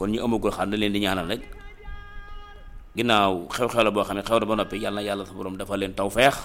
kon ñu amagul xar na leen di ñaanal rek ginnaaw xew-xew la boo xam ne xew na ba noppi yàlla na yàlla sa borom dafa leen tawfeex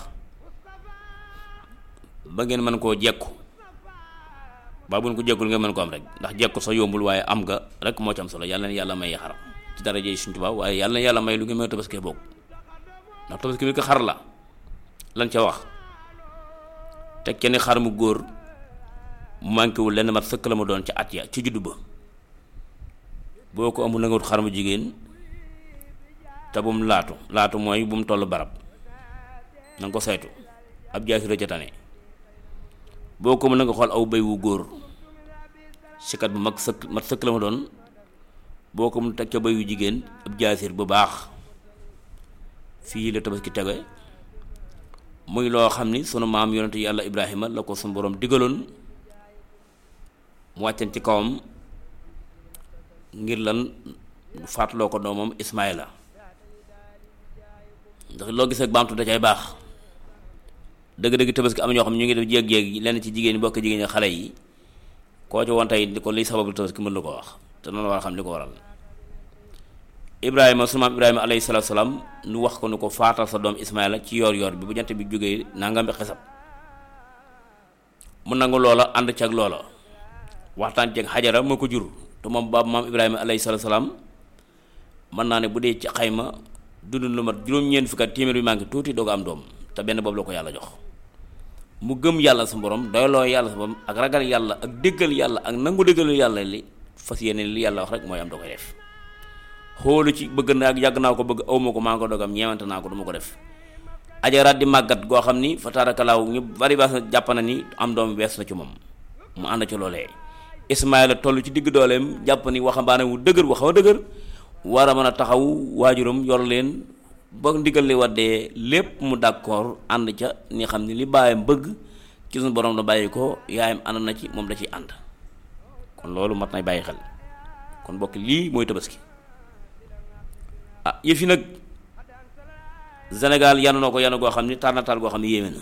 ba ngeen mën koo jekku ba buñ ko jekkul ngeen mën ko am rek ndax jekku sa yombul waaye am nga rek moo ci am solo yàlla na yàlla may xar ci daraje Sëriñ Tuubaa waaye yàlla na yàlla may lu ngeen mën a tabaskee bokk ndax tabaski bi ko xar la lan ca wax teg ca ni xar mu góor mu manqué wul lenn mat sëkk la mu doon ca at ya ci juddu ba boo ko amul na nga wut xar mu jigéen te bu mu laatu mooy bu mu toll barab na nga ko saytu ab jaasira ca tane boo ko mën na nga xool aw béy wu góor sikat bu mat sëkk la ma doon boo ko mën teg ca béy wu jigéen ab jaasir bu baax fii la tabaski tege muy loo xam ni sunu maam yonente yàlla Ibrahima la ko sunu borom digaloon mu wàcceen ci kawam ngir lan fàttaloo ko doomam Ismaïla ndax loo gis ak baamtu da cay baax dëgg-dëgg tabaski am ñoo xam ne ñu ngi def jéeg-jéeg lenn ci jigéen ñi bokk jigéen ñi xale yi koo ci woon tey di ko liy sababu tabaski mën la ko wax te noonu war a xam li ko waral Ibrahima sunu maam Ibrahima alayhi salaatu salaam nu wax ko nu ko faatal sa doom Ismaïla ci yoor bi bu jant bi jógee nangam bi xesab mu nangu loola ànd ci ak loola waxtaan ci ak Xajara moo ko jur te moom baab maam Ibrahima alayhi salaatu salaam mën naa ne bu dee ci xayma dund lu mat juróom-ñeent fukki at téeméer bi maa ngi tuuti doog am doom te benn boobu la ko yàlla jox mu gëm yàlla sa borom doyloo yàlla sa borom ak ragal yàlla ak déggal yàlla ak nangu déggalu yàlla li fas yéene li yàlla wax rek mooy am da koy def xoolu ci bëgg naa ak yàgg naa ko bëgg awma ko maa ngi ko dogam ñeewante naa ko du ma ko def ajaraat di màggat goo xam ni fa tarakalaaw ñu bari baas na jàpp na ni am doom wees na ci moom mu ànd ci loolee Ismaïla toll ci digg dooleem jàpp ni waxambaane wu dëgër wu xaw a dëgër war a mën a taxaw waajuram yor leen ba ndigal li waddee lépp mu d'accord ànd ca ni xam ni li baayam bëgg ci suñu borom la bàyyi ko yaayam ànd na ci moom da ciy ànd kon loolu mat nay bàyyi xel kon bokk lii mooy tabaski ah yëf yi nag Sénégal yanu na ko yanu goo xam ni tar na tar goo xam ni yéeme na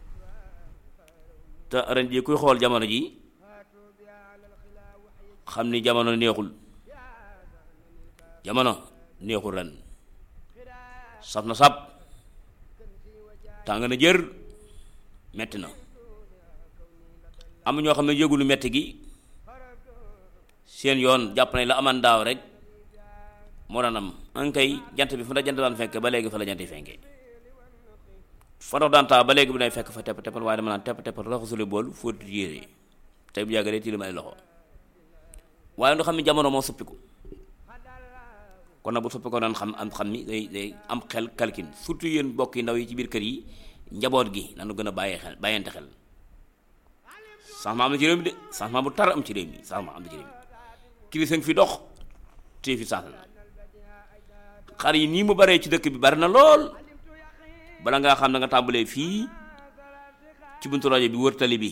te ren jii kuy xool jamono ji xam ni jamono neexul ren saf na sab tàng na jër metti na am ñoo xam ne yëgulu metti gi seen yoon jàpp nañ la aman daaw rek moo daan am ankay jant bi fu la jant daan fekk ba léegi fa la jant yi fenkee fa ndox daan taa ba léegi bu nay fekk fa tepp teppal waaye dama naan tepp teppal raxasuli bool fóotu yére tey bu yàggalee tilim ay loxo waaye ndu xam ne jamono moo suppiku kon nag bu suppi ko doon xam ni day am xel kalkin surtout yéen bokk yi ndaw yi ci biir kër yi njaboot gi nanu gën a bàyyante xel changement am na ci réew mi de changement bu tar am ci réew mi changement am na ci réew mi crise fi dox te fi changé na xar yi nii mu baree ci dëkk bi bari na lool bala ngaa xam na nga tàmbalee fii ci buntu rajo bi wër tali bi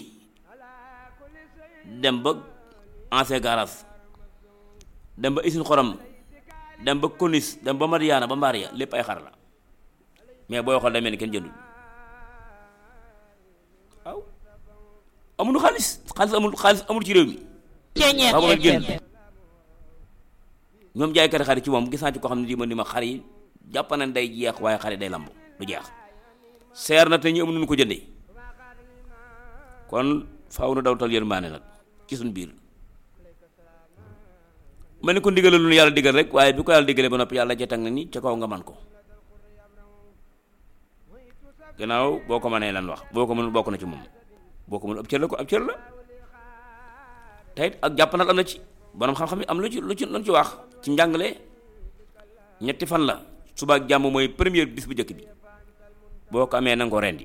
dem ba ancien garage dem ba usine xorom dem ba konis dem ba Mariana ba Maria lépp ay xar la mais booy xool day mel ni kenn jëndul waaw amuñu xaalis amul ci réew mi waaw ba génn ñoom jaaykati xar yi ci moom gis naa ci koo xam ne di ma xar yi jàpp nañ day jeex waaye xar yi day lamb du jeex seer na te ñu amuñu ko jëndee kon faaw na daw tal yërmaane nag ci suñ biir mel ni ko ndigal lu yàlla digal rek waaye bi ko yàlla digalee ba noppi yàlla ca teg na ni ca kaw nga man ko gannaaw boo ko mënee lan wax boo ko mën bokk na ci moom boo ko mën ab cër la tey ak jàppandal am na ci borom xam-xam yi am lu ci wax ci njàngale ñetti fan la suba ak jàmm mooy première bis bu njëkk bi boo ko amee na nga ko rendi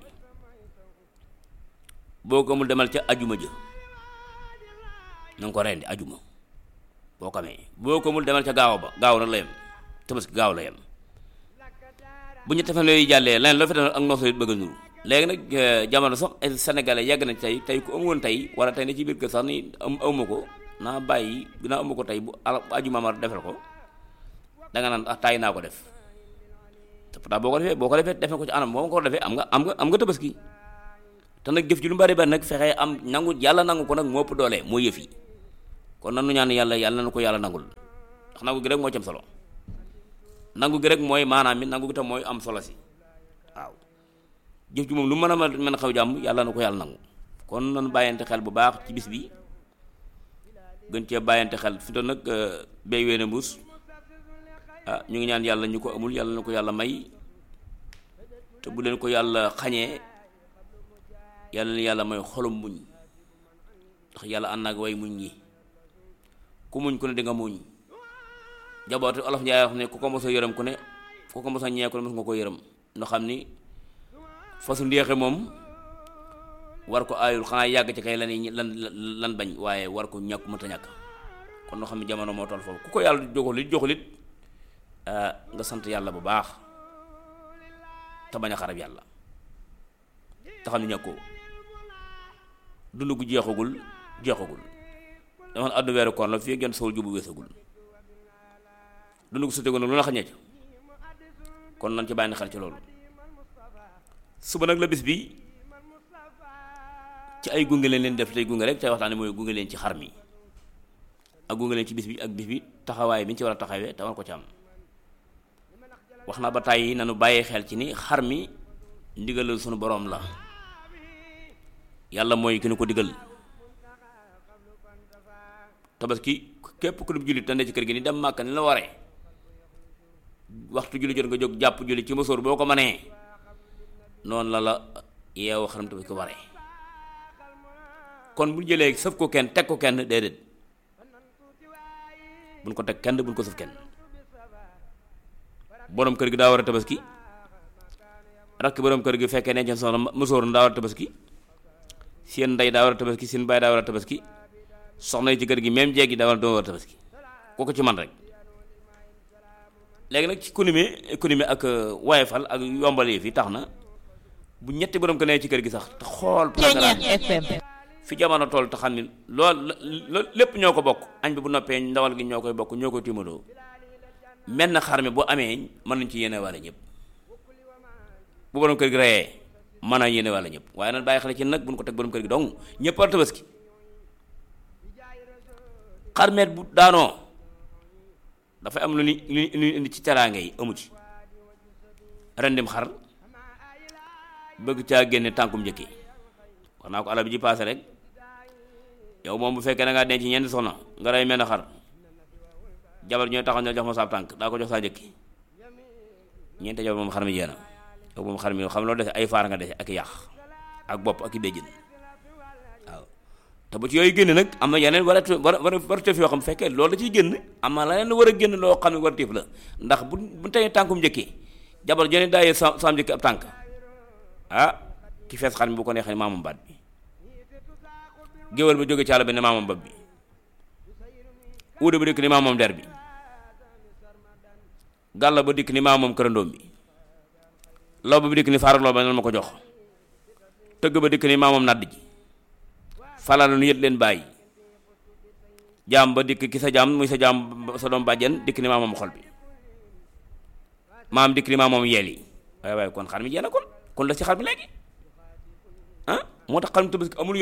boo ko amul demal ca ajuma jë na nga ko rendi ajuma boo ko amee boo ko amul demal ca gaaw nag la yem tabaski gaaw la yem bu ñetti fan yooyu jàllee leneen loo fi ak nooso bëgg a nuru léegi nag jamono sax sénégalais yàgg nañ tey ku amoon tey wala tey ne ci biir kër sax ni awma ko naa bàyyi dinaa amu ko tey bu ajuma ma defal ko danga naan taay naa ko def te pourtant boo ko defee defe ko ci anam boo ko defee am nga tabaski te nag jëf ji lu bari bari nag fexe am nangu yàlla nangu ko nag moo ëpp doole moo yëf yi kon nanu ñaan yàlla na ko yàlla nangul ndax nangu gi rek moo ci am solo nangu gi rek mooy maanaam mi nangu gi tam mooy am solo si waaw jëf ji moom lu mën a mën xaw jàmm yàlla na ko yàlla nangu kon nan bàyyante xel bu baax ci bis bi gën cee bàyyante xel fi doon nag béy wéene mbuus ñu ngi ñaan yàlla ñu ko amul yàlla na ko yàlla may te bu leen ko yàlla xañee yàlla na yàlla may xolum muñ ndax yàlla ànd ak way muñ ñi ku muñ ku ne di nga muñ jaboote olof Njaay wax ne ku ko mos a yërëm ku ne ku ko mos a ñee ku ne mos nga ko yërëm nga xam ni fasu ndeexe moom war ko aayul xanaa yàgg ci kay lan bañ waaye war ko ñàkk mënta ñàkk kon noo xam ne jamono moo toll foofu ku ko yàlla joxulit nga sant yàlla bu baax te bañ a xarab yàlla te xam ne ñàkkoo dund gu jeexagul dama àddu weeru koor la fii ngeen sowul jubu weesagul dund gu sotegul nag lu na xañee ca kon nan ci bàyyi xel ci loolu suba nag la bis bi ci ay gunge leen def tey gunge rek tey waxtaane mooy gunge leen ci xar mi ak gunge leen ci bis bi ak bis bi taxawaay bi ñu ci war a taxawee te war ko ci am wax naa ba tàyyi nanu bàyyi xel ci ni xar mi ndigalal sunu boroom la yàlla mooy ki nu ko digal tabaski képp ku dub jullit te ne ci kër gi ni dem màkk ni la waree waxtu julli jot nga jóg jàpp julli ci mësoor boo ko mënee noonu la yeewu xaram tabaski waree kon bu jëlee sëf ko kenn teg ko kenn déedéet buñ ko teg kenn buñ ko sëf kenn borom kër gi daa war a tabaski rakk borom kër gi fekkee ne ci soxna mësoor daa war a tabaski seen ndey daa war a tabaski seen baay daa war a tabaski soxna yi ci kër gi même jeeg gi daa war a tabaski kooku ci man rek léegi nag ci économie ak woyofal ak yombal yi fi tax na bu ñetti borom kër ne ci kër gi sax te xool fi jamono toll te xam ni lool lépp ñoo ko bokk añ bi bu noppee ndawal gi ñoo koy bokk ñoo koy tiimaloo mel na xar mi bu amee mën nañ ci yéene walla ñëpp bu borom kër gi reyee mën a yéene walla ñëpp waaye nag bàyyi xale ci nag bu ñu ko teg borom kër gi dong ñëpp war tabaski xarmeet bu daanoo dafay am lu ñu indi ci teraange yi amu ci rendim xar bëgg caa génne tànkum njëkki wax naa ko ala bi ji paase rek yow moom bu fekkee da ngaa denc ñeenti soxna nga rey mel na xar jabar ñooy taxaw ne jox ma saab tànk daa ko jox saa njëkki ñeenti jabar moom xar mi jeena yow moom xar mi xam loolu dese ay faar nga dese ak yàq ak bopp ak i béjjën waaw te bu ci yooyu génn nag am na yeneen war a tëf yoo xam fekkee loolu da ciy génn am na leneen war a génn loo xam ne war a tëf la ndax bu tey tànkum njëkki jabar jone daayee saam njëkki ab tànk ki fees xar mi bu ko neexee maamam baat bi géwél ba jóge ci àll bi ne maamam bab bi uude ba dikk ni maamam der bi gàlla ba dikk ni maamam kërandoom bi law ba dikk ni faaraloo ba nan ma ko jox tëgg ba dikk ni maamam nadd ji falalu nu yët leen bàyyi jaam ba dikk ki sa jaam muy sa jaam sa doom bàjjen dikk ni maamam xol bi maam dikk ni maamam yeel yi waaye kon xar mi jeena kon la ci xar mi léegi moo tax xar mi tabaski amul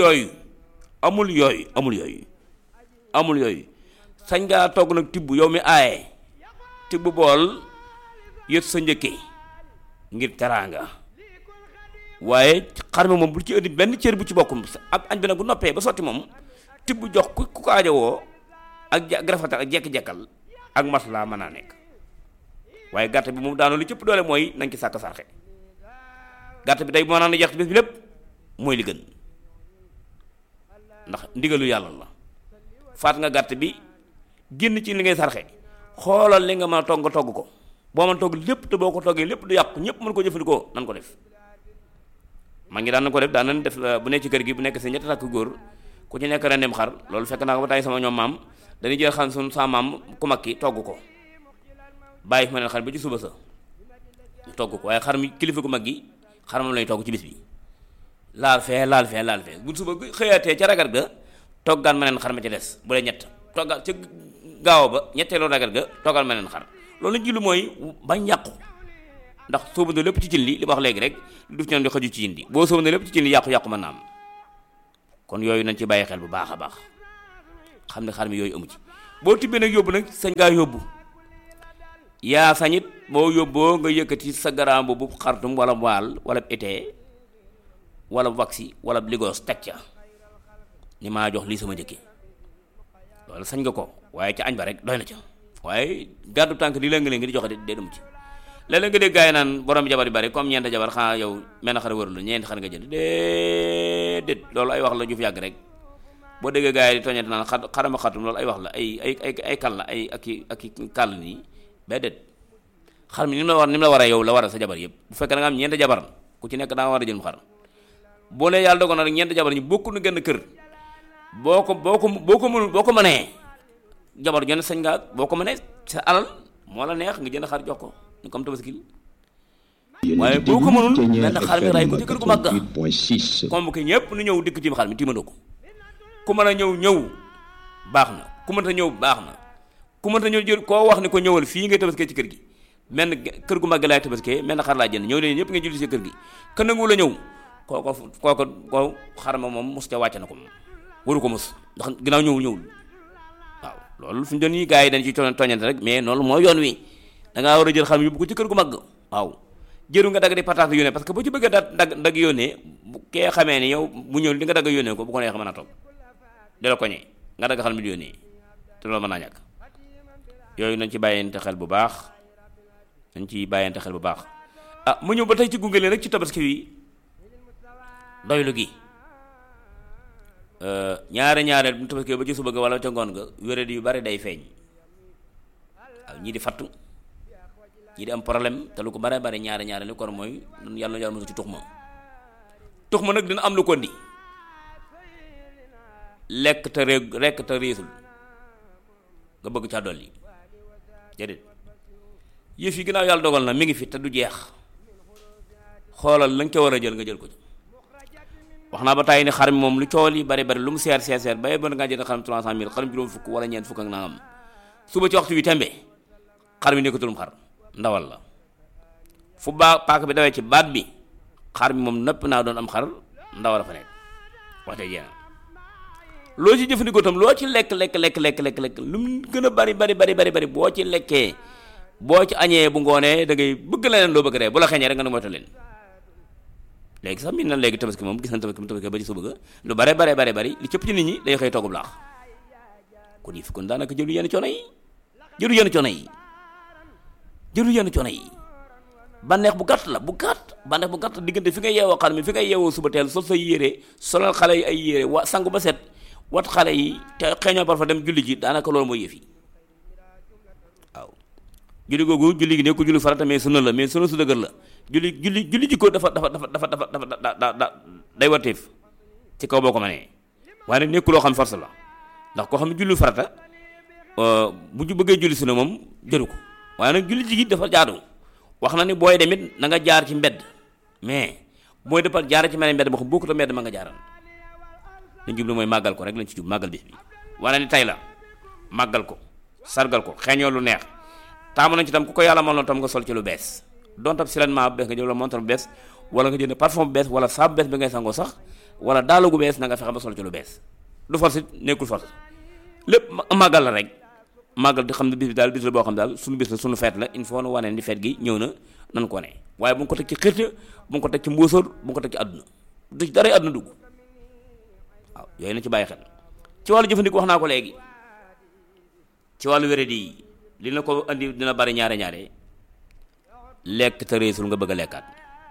yooyu sañ ngaa togg nag tibb yow mi aaye tibb bool yët sa njëkke ngir teraanga waaye xar mi moom bu ci indi benn cër bu ci bokkum ab añ bi nag bu noppee ba sotti moom tibb jox ku ko aajowoo ak rafetal ak jekk-jekkal ak maslaa mën naa nekk waaye gàtt bi moom daanoo li cëpp doole mooy nañ ci sàkk sarxe gàtt bi day moo naan na jeex ci bés bi lépp mooy li gën ndax ndigalu yàlla la faat nga gàtt bi génn ci li ngay sarxe xoolal li nga mën a togg nga togg ko boo mën togg lépp te boo ko toggee lépp du yàqu ñëpp mën ko jëfandikoo nan ko def maa ngi daan na ko def daan nañ def bu nekk ci kër gi bu nekk si ñetti takk góor ku ci nekk rendim xar loolu fekk naa ko ba tey sama ñoom maam dañuy jël xam suñ sa maam ku mag ki togg ko bàyyi fi ma leen xar ba ci suba sa togg ko waaye xar mi kilifa ku mag gi xar moom lañuy togg ci bis bi laal fee bu suba xëyaatee ca ragal ga toggaan ma neen xar ma ca des bu dee ñett toggaan ca gaaw ba ñetteelu ragal ga toggaan ma neen xar loolu lañ jublu mooy bañ yàqu ndax sóobu na lépp ci cin li wax léegi rek lu def ci di xaju ci cin li boo sóobu na lépp ci cin li yàqu mën naa am kon yooyu nañ ci bàyyi xel bu baax a baax xam ne xar mi yooyu amu ci boo tibbee nag yóbbu nag sañ ngaa yóbbu yaa sañit boo yóbboo nga yëkkati sa garaam bu xartum wala waal wala été wala waxi wala ligos teg ca ni maa jox lii sama njëkki loolu sañ nga ko waaye ca añ ba rek doy na ca waaye gàddu tànk di la nga di joxe de dem ci léeg-léeg nga dégg gaa yi naan borom jabar yu bari comme ñeent jabar xanaa yow menn xar wërul la ñeenti xar nga jënd déedéet loolu ay wax la ju fi yàgg rek boo déggee gaa yi di toñante naan xarama xatum loolu ay wax la ay kal la ay ak i kàll nii ba déet xar mi ni mu la war a yow la war a sa jabar yëpp bu fekkee da nga am ñeenti jabar ku ci nekk daa war a jël mu xar boo ne yàlla dogal na rek ñeenti jabar ñu bokku nu genn kër boo ko mënee jabar jonne sañ nga boo ko mënee sa alal moo la neex nga jënd xar jox ko ñu comme tabaski waaye boo ko mënul benn xar mi ray ko ci kër gu mag convoqué ñëpp nu ñëw dikk tiim xar mi tiimandoo ko ku mën a ñëw baax na ku mënta ñëw baax na ku mënta ñëw jël koo wax ni ko ñëwal fii ngay tabaskee ci kër gi menn kër gu mag laay tabaskee menn xar laa jënd ñëw leen ñëpp nga julli ci kër gi kan nangu la ñëw kooko xar ma moom mos ca wàcc na ko moom waru ko mos ndax ginnaaw ñëwul waaw loolu fi ñu doon yi gars yi dañ ci toñante rek mais noonu mooy yoon wi da ngaa war a jël xam yóbbu ko ci kër gu mag waaw jëru nga dagg di pataat yónnee parce que boo ci bëggee dagg yónnee bu kee xamee ni yow bu ñëw li nga dagg yónnee ko bu ko neexee mën a toog di la koñee nga dagg xam mi di yónnee te loolu mën naa ñàkk yooyu nañ ci bàyyente xel bu baax ah mu ñëw ba tey ci gunge leen rek ci tabaski wi doylu gi ñaare bu tabaski ba ci suba ga wala ca ngoon ga wéradi yu bari day feeñ waaw ñii di fattu ñii di am problème te lu ko bare bari ñaare li kon mooy yàlla na yàlla mosu ci tux ma nag dina am lu ko ndi lekk te réesul nga bëgg caa dolli déedéet yëf yi ginnaaw yàlla dogal na mi ngi fi te du jeex xoolal la nga ca war a jël nga jël ko ci wax naa ba tàyyi ni xar mi moom lu coow li bari lu mu seer ba ba nga jënd xar mi 300,000 xar mi juróom fukk wala ñeent fukk ak nangam suba ci waxtu wi tembe xar mi nekkatulum xar ndawal la fu paaka bi dawee ci baat bi xar mi moom nëpp naa doon am xar ndawal la fa nekk waxte jeena loo ci jëfandikoo tam loo ci lekk lu mu gën a bari boo ci lekkee boo ci añee bu ngoonee da ngay bëgg leneen loo bëgg ree bu la xeeñee rek nga ne moyta leen léegi sax min na léegi tabaski moom gis nañ tabaski ba ci suba ga lu bare bari li cëpp ci nit ñi day xëy toogub laax kon yi fi kon daanaka jëlu yenn coono yi bànneex bu gàtt diggante fi nga yeewoo xar mi fi nga yeewoo suba teel sol sa yére solal xale yi ay yére sangu ba set wat xale yi te xeeñoo par fa dem julli ji daanaka loolu mooy yëf yi waaw julli googu julli gi ne ko julli farata mais sunna la mais sunna su dëgër la julli ji ko dafa day warteef ci kaw boo ko mënee waaye nag nekkuloo xam force la ndax koo xam ne julli farata bu ñu bëggee julli sunna moom jëru ko waaye nag julli ji dafa jaadu wax na ni booy demit na nga jaar ci mbedd mais booy defal jaar ci meneen mbedd boo xam bokkut a mbedd ma nga jaaral lañ jublu mooy màggal ko rek lañ ci jub màggal bis bi wane ni tey la màggal ko sargal ko xeeñoo lu neex taamu nañ ci tam ku ko yàlla mënoon tam nga sol ci lu bees doon tam silenement bu bees nga jël la montre bu bees wala nga jënd parfum bu bees wala saabu bees bi ngay sangoo sax wala daalu gu bees na nga fexe ba sol ci lu bees du force nekkul force lépp màggal la rek màggal di xam ne bis bi daal bis la boo xam daal suñu bis la suñu feet la il faut nu wane ni feet gi ñëw na nan ko ne waaye bu nga ko teg ci xirte bu nga ko teg ci mbóosóor bu nga ko teg ci àdduna du ci daray àdduna dugg waaw yooyu na ci bàyyi xel ci wàllu jëfandiku wax naa ko léegi ci wàllu wéradi yi li na ko andi dina bari ñaare lekk te réesul nga bëgg a lekkaat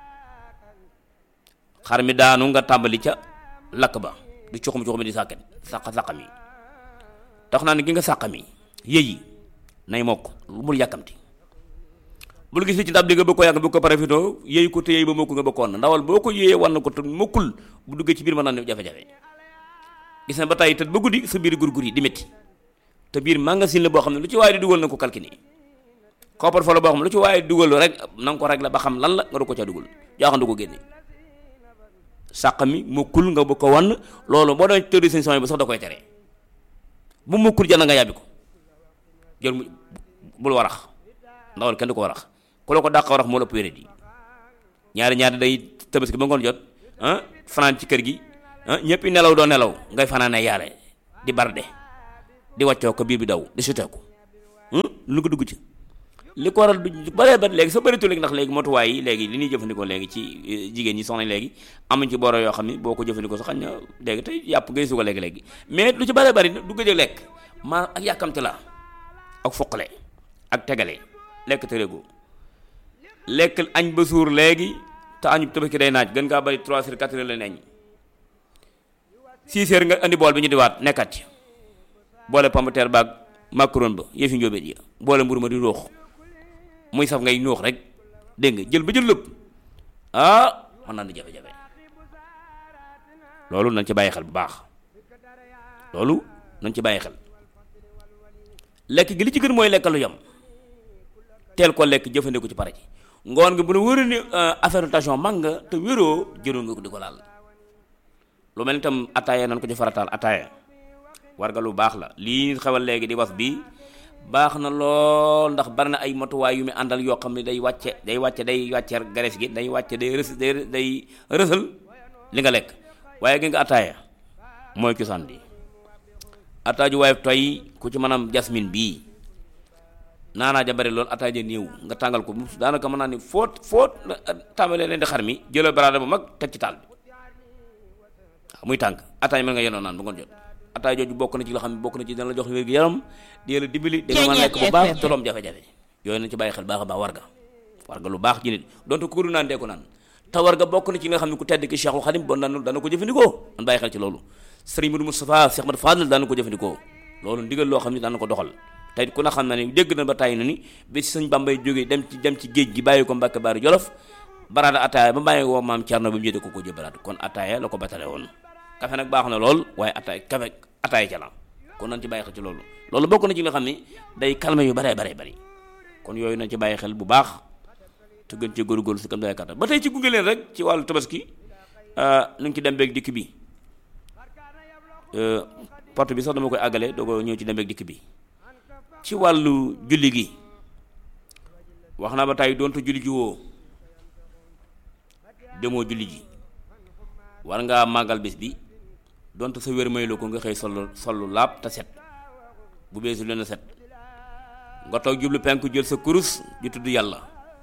xar mi daanu nga tàmbali ca lakk ba di cuxum di sàq mi tax naa ne gi nga sàq mi yéyi nay mokk lu mul yàkkamti bul gis ci ndab li nga bëgg ko yàgg bëgg ko parafitoo yéey ko te yéey ba mokk nga bëggoon na ndawal boo ko yéeyee war na ko te mokkul bu duggee ci biir mën naa ne jafe-jafe gis na ba tey te ba guddi sa biir gur yi di métti te biir magasin la boo xam ne lu ci waaye di dugal na ko calculé koppar fa la boo xam ne lu ci waaye dugal rek na nga ko rek la ba xam lan la nga du ko ca dugal jaaxandu ko génne sàq mi mokkul nga bëgg ko wan loolu boo doon tëri seen son yi ba sax da koy tere bu mokkul jana nga yàbbi ko jël mu bul warax ndawal kenn du ko warax ku la ko dàq warax moo la ëpp wéré di ñaari day tabaski ba ngoon jot fanaan ci kër gi ñëpp nelaw doo nelaw ngay fanaane yaale di barde di wàccoo ko biir bi daw di suteeku lu ko dugg ci li ko waral du bëree bëri léegi sa bëritu léegi ndax léegi motuwaay yi léegi li ñuy jëfandikoo léegi ci jigéen ñi soxna léegi amuñ ci boro yoo xam ni boo ko jëfandikoo sax xañ na léegi tey yàpp ngay suga léegi mais lu ci bëree bëri du gëj a lekk maa ak yàkkamte la ak foqale ak tegale lekk te réego lekk añ ba suur léegi te añu tabaski day naaj gën ngaa bëri 3 heures 4 heures la ne añ 6 heures nga andi bool bi ñu diwaat nekkat ci boole pomme de terre baag macaron ba yëfi njóobeen yi boole mburu ma di ruux muy saf ngay nuux rek dégg nga jël ba jël lépp mën naa di jafe-jafe loolu nañ ci bàyyi xel bu baax loolu nañ ci bàyyi xel lekk gi li ci gën mooy lekk lu yam teel ko lekk jëfandikoo ci pare ci ngoon nga bu ne wóoree ni affaire tension mag nga te wéroo jëloon nga ko di ko laal lu mel ni tam ataaya nañ ko ci farataal ataaya war nga lu baax la lii xewal léegi di was bi baax na lool ndax bari na ay matuwaay yu muy àndal yoo xam ne day wàcce gares gi day wàcce day rësal li nga lekk waaye gi nga ataaya mooy cosaan bi ataaju waaye toy ku ci maanaam jasmine bii naanaa ja bari lool ataaya ja néew nga tàngal ko daanaka mën naa ni foot tàmbalee leen di xar mi jëlal baraada bu mag teg ci taal bi waaw muy tànk ataaya mën nga yenoo naan bu ngoon jot ataay jooju bokk na ci loo xam ne bokk na ci dana la jox wér gu yaram di la dimbali da nga mën lekk bu baax te doom jafe-jafe yooyu nañ ci bàyyi xel baax a baax warga lu baax ci nit donte ku ko du naan dee ko naan te warga bokk na ci nga xam ne ku tedd ki Cheikhul Khadim bon dana ko jëfandikoo man bàyyi xel ci loolu Serigne Modou Moustapha Cheikh Ahmadou Fadal dana ko jëfandikoo loolu ndigal loo xam ne dana ko doxal tey ku na xam na ne dégg na ba tàyyi na ni bi si sëñ Bambay jógee dem ci géej gi bàyyi ko Mbàkke Baari Jolof baraada ataaya ba bàyyi woo maam Cerno ba mu jëde ko jëbaraat kon ataaya la ko batale woon kafe nag baax na lool waaye ataaya ca la kon nañ ci bàyyi xel ci loolu bokk na ci nga xam ne day calme yu bare bari kon yooyu nañ ci bàyyi xel bu baax te gën ci góorgóorlu si kam day kattan ba tey ci gunge leen rek ci wàllu tabaski nu ngi ci dem beeg dikk bi porte bi sax dama koy àggale doo ko ñëw ci dem beeg dikk bi ci wàllu julli gi wax naa ba tey doonte julli ji woo demoo julli ji war ngaa màggal bis bi donte sa wér may la ko nga xëy sollu laab te set bu beesu leen a set nga toog jublu penku jël sa kurus di tudd yàlla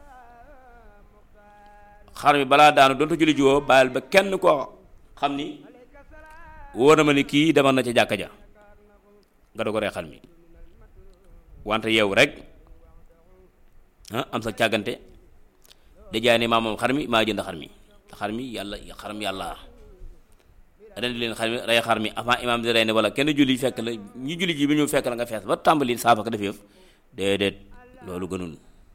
xar mi balaa daanu donte julli jiwoo bàyyil ba kenn koo xam ni wóor na ma ni kii demal na ca jàkka ja nga doog a rey xar mi wante yow rek am sa càggante da jaay ne maa moom xar mi maa jënd xar mi te xar mi xaram yàlla ren di leen rey xar mi avant imam di rey ne wala kenn julli fekk la ñi julli ji bi ñu fekk la nga fees ba tàmbali saafa ko def yëf déedéet loolu gënul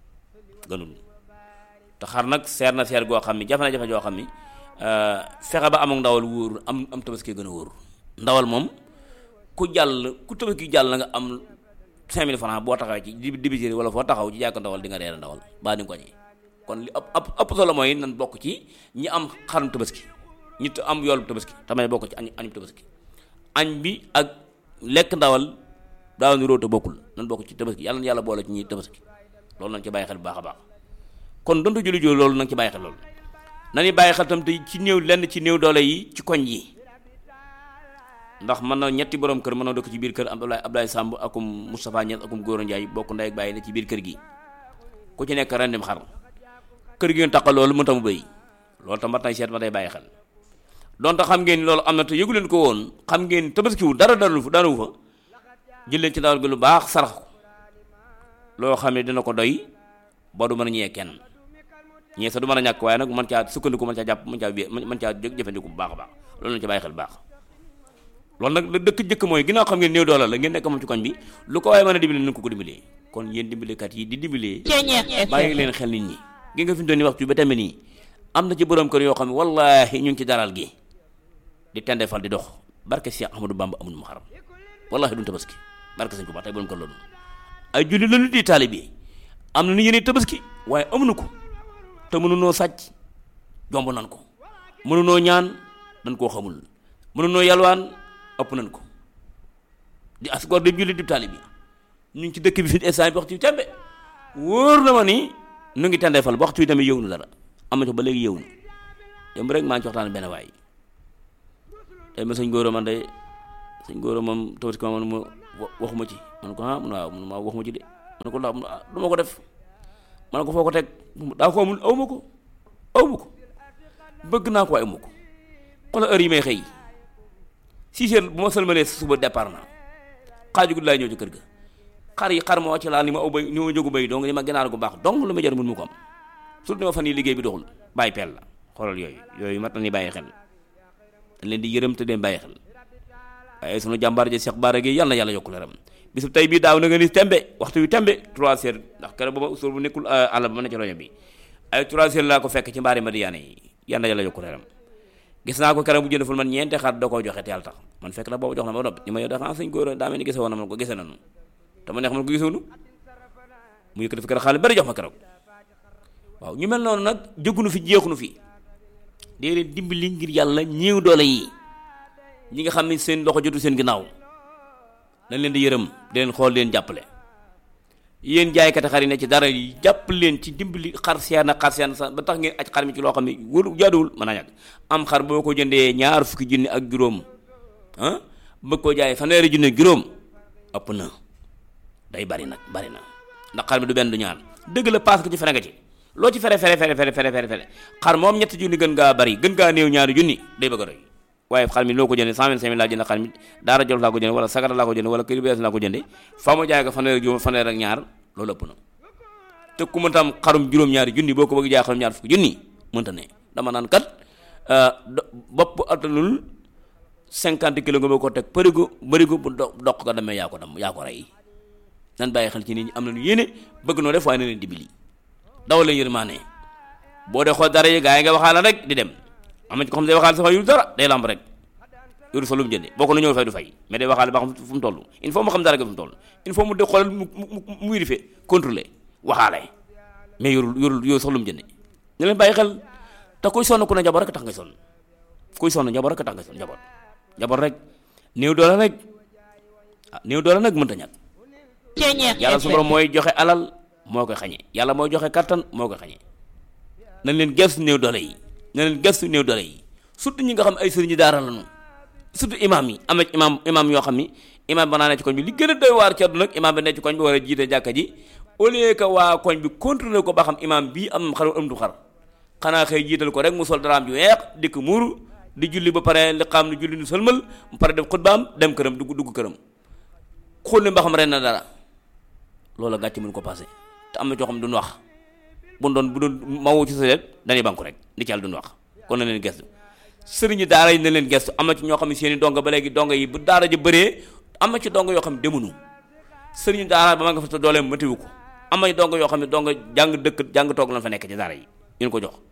te xar nag seer na seer goo xam ni jafe na jafe joo xam ni fexe ba amul ndawal wóor am tabaski gën a wóor ndawal moom ku tabaski jàll na nga am 5000 francs boo taxawee ci dibiteri wala foo taxaw ci jàkk ndawal di nga reer ndawal baa di nga ko ñi kon li ëpp solo mooy nan bokk ci ñi am xarum tabaski ñi am yoolu tabaski tamay bokk ci añu tabaski añ bi ak lekk ndawal daaw ni róote bokkul nan bokk ci tabaski yàlla na yàlla boole ci ñi tabaski loolu nañ ci bàyyi xel bu baax a baax kon donte julli joo loolu nañ ci bàyyi xel loolu nañu bàyyi xel tam te ci néew doole yi ci koñ yi ndax mën na ñetti borom kër mën na dëkk ci biir kër Abdoulaye Samb akum Moustapha Niass akum Góora Ndiaye bokk ndey ak bàyyi ne ci biir kër gi ku ci nekk rendim xar kër gi ngeen taqal loolu mën tamu bëy loolu tam mat nay seet ma day bàyyi xel donte xam ngeen loolu am na te yëgu leen ko woon xam ngeen tabaskiwu daanu fa jël leen ci ndawal gi lu baax sarax ko loo xam ne dina ko doy ba du mën a ñëwee kenn ñee sa du mën a ñàkk waaye nag mën caa sukkandiku mën caa jàpp mën caa jëfandiku bu baax a baax loolu lañ ci bàyyi xel bu baax loolu nag la dëkk jëkk mooy ginnaaw xam ngeen néew doole la ngeen nekk moom ci koñ bi lu ko waaye mën a dimbali nañ ko dimbalee kon yéen dimbalekat yi di dimbalee bàyyi leen xel nit ñi gi nga fi mu doon ni waxtu ba tamit nii am na ci borom kër yoo xam ne wallaahi ñu ngi ci daral gi di tendefal di dox barke Cheikh Ahmadou Bamba amuñu mu xaram wallaahi duñ tabaski barke sañ ko baax tey borom kër loolu ay julli lañu di taalibe am na ni yéen tabaski waaye amuñu ko te mënunoo sàcc jomb nan ko mënunoo ñaan dañ koo xamul mënunoo yalwaan ëpp nañ ko di asgor di julli di taalibe ñu ngi ci dëkk bi fi instant bi waxtu yu tembe wóor na ma ni nu ngi tendefal ba waxtu yi tamit yëw na dara am na ci ba léegi yëw na dem rek maa ngi ci waxtaan benn waay tey ma sëñ góor man de sëñ góor moom tabaski ma man ma waxuma ci man ko mun waaw mun ma waxuma ci de man ko ndax du ma ko def man ko foo ko teg daa ko amul awma ko bëgg naa ko waaye awma ko xoolal heure yi may xëy 6 heures bu ma sëlmalee suba départ naa xaaju guddi laay ñëw ci kër ga xar moo ci laal ni ma aw bay ni ma jógu bay donc ni ma gënaar gu baax donc lu ma jar mun mu ko am surtout ni ma fan yi liggéey bi doxul bàyyi peel la xoolal yooyu mat na ni bàyyi xel dañ leen di yërëm te den bàyyi xel waaye sunu jàmbaar ji Cheikh Bara Gueye yàlla na yàlla yokku leeram bisub tey bii daaw na nga ni tembe waxtu wi tembe 3 heures ndax keroog ba ma usul bu nekkul àll ba ma ne ci roño bi ay 3 heures laa ko fekk ci mbaari Madiyaane yi yàlla na yàlla yokku leeram gis naa ko keroog bu jënd ful man ñeenti xar da koo joxe te yàlla tax man fekk na boobu jox na ma noppi ni ma yow dafa sëñ góor daa mel ni gise woon na man ko gise nanu te ma neex man ko gisoonu mu yëkkati fi keroog xaalis bari jox ma keroog waaw ñu mel noonu nag jógunu fi jeexunu fi dee leen dimbali ngir yàlla ñéew doole yi ñi nga xam ne seen loxo jotu seen ginnaaw dañ leen di yërëm di leen xool leen jàppale yéen jaaykati xar yi ne ci dara yi jàpp leen ci dimbali xar seen sa ba tax ngeen aj xar mi ci loo xam ne wóolu jaaduwul mën naa ñàkk am xar boo ko jëndee ñaar fukki junni ak juróom bëgg koo jaay fanweeri junni ak juróom ëpp na day bari na ndax xar mi du benn du ñaar dëgg la paas ko ci fere nga ci loo ci fere xar moom ñetti junni gën ngaa bari gën ngaa néew ñaari junni day bëgg a doy waaye xar mi loo ko jëndee 125 000 laa jënd xar mi daara jolof laa ko jënde wala sagara laa ko jënde wala kër bees laa ko jënde faa ma jaay ko fanweer ak ñaar loolu ëpp na te ku mënta am xarum juróom-ñaari junni boo ko bëgg jaay xarum ñaar fukki junni mënta ne dama naan kat bopp attanul 50 kilos nga bëgg ko teg bërigo bu doq ko demee yaa ko rey nan bàyyi xel ci nit ñi am nañu yéene bëgg noo def waaye na leen dimbali dawal leen yërmaane boo dee xool dara yi gaa yi nga waxaala rek di dem am na ci ko xam ne day waxaale sax yu dara day lamb rek yoru sa lu mu jënde boo ko na ñëw fay du fay mais day waxaale ba xam fu mu toll il faut mu xam dara ga fu mu toll il faut mu de xoolal mu vérifier contrôler waxaale mais yoru sax lu mu jënde ñu leen bàyyi xel te kuy sonn ku ne njaboot rek tax ngay sonn njaboot rek néew doole nag mënta ñàkk yàlla su borom mooy joxe alal moo koy xañe yàlla mooy joxe kattan moo koy xañe nañ leen gëstu néew doole yi surtout ñi nga xam ay sëriñu daara lañu surtout imam yi am na imam yoo xam ni imam ba naa ne ci koñ bi li gën a doy waar ci àdduna nag imam bi ne ci koñ bi war a jiite jàkka ji au lieu que waa koñ bi contrôler ko ba xam imam bii am xar am du xar xanaa xëy jiital ko rek mu sol daraam ju weex dikk muuru di julli ba pare li xam ne julli nu sëlmal mu pare def xutbaam dem këram dugg këram xool ne ba xam ren na dara loolu gàcce mën ko passé te am na coo xam duñ wax bu doon mawu ci sa dañuy banku rek li ci yàlla duñ wax kon na leen gestu sëriñu daara yi na leen gestu am na ci ñoo xam ne seeni donga ba léegi donga yi bu daara ji bëree am na ci donga yoo xam ne demunu sëriñu daara ba ma nga fa doole matiwu ko am na donga yoo xam ne donga jàng toog lan fa nekk ci daara yi ñu ko jox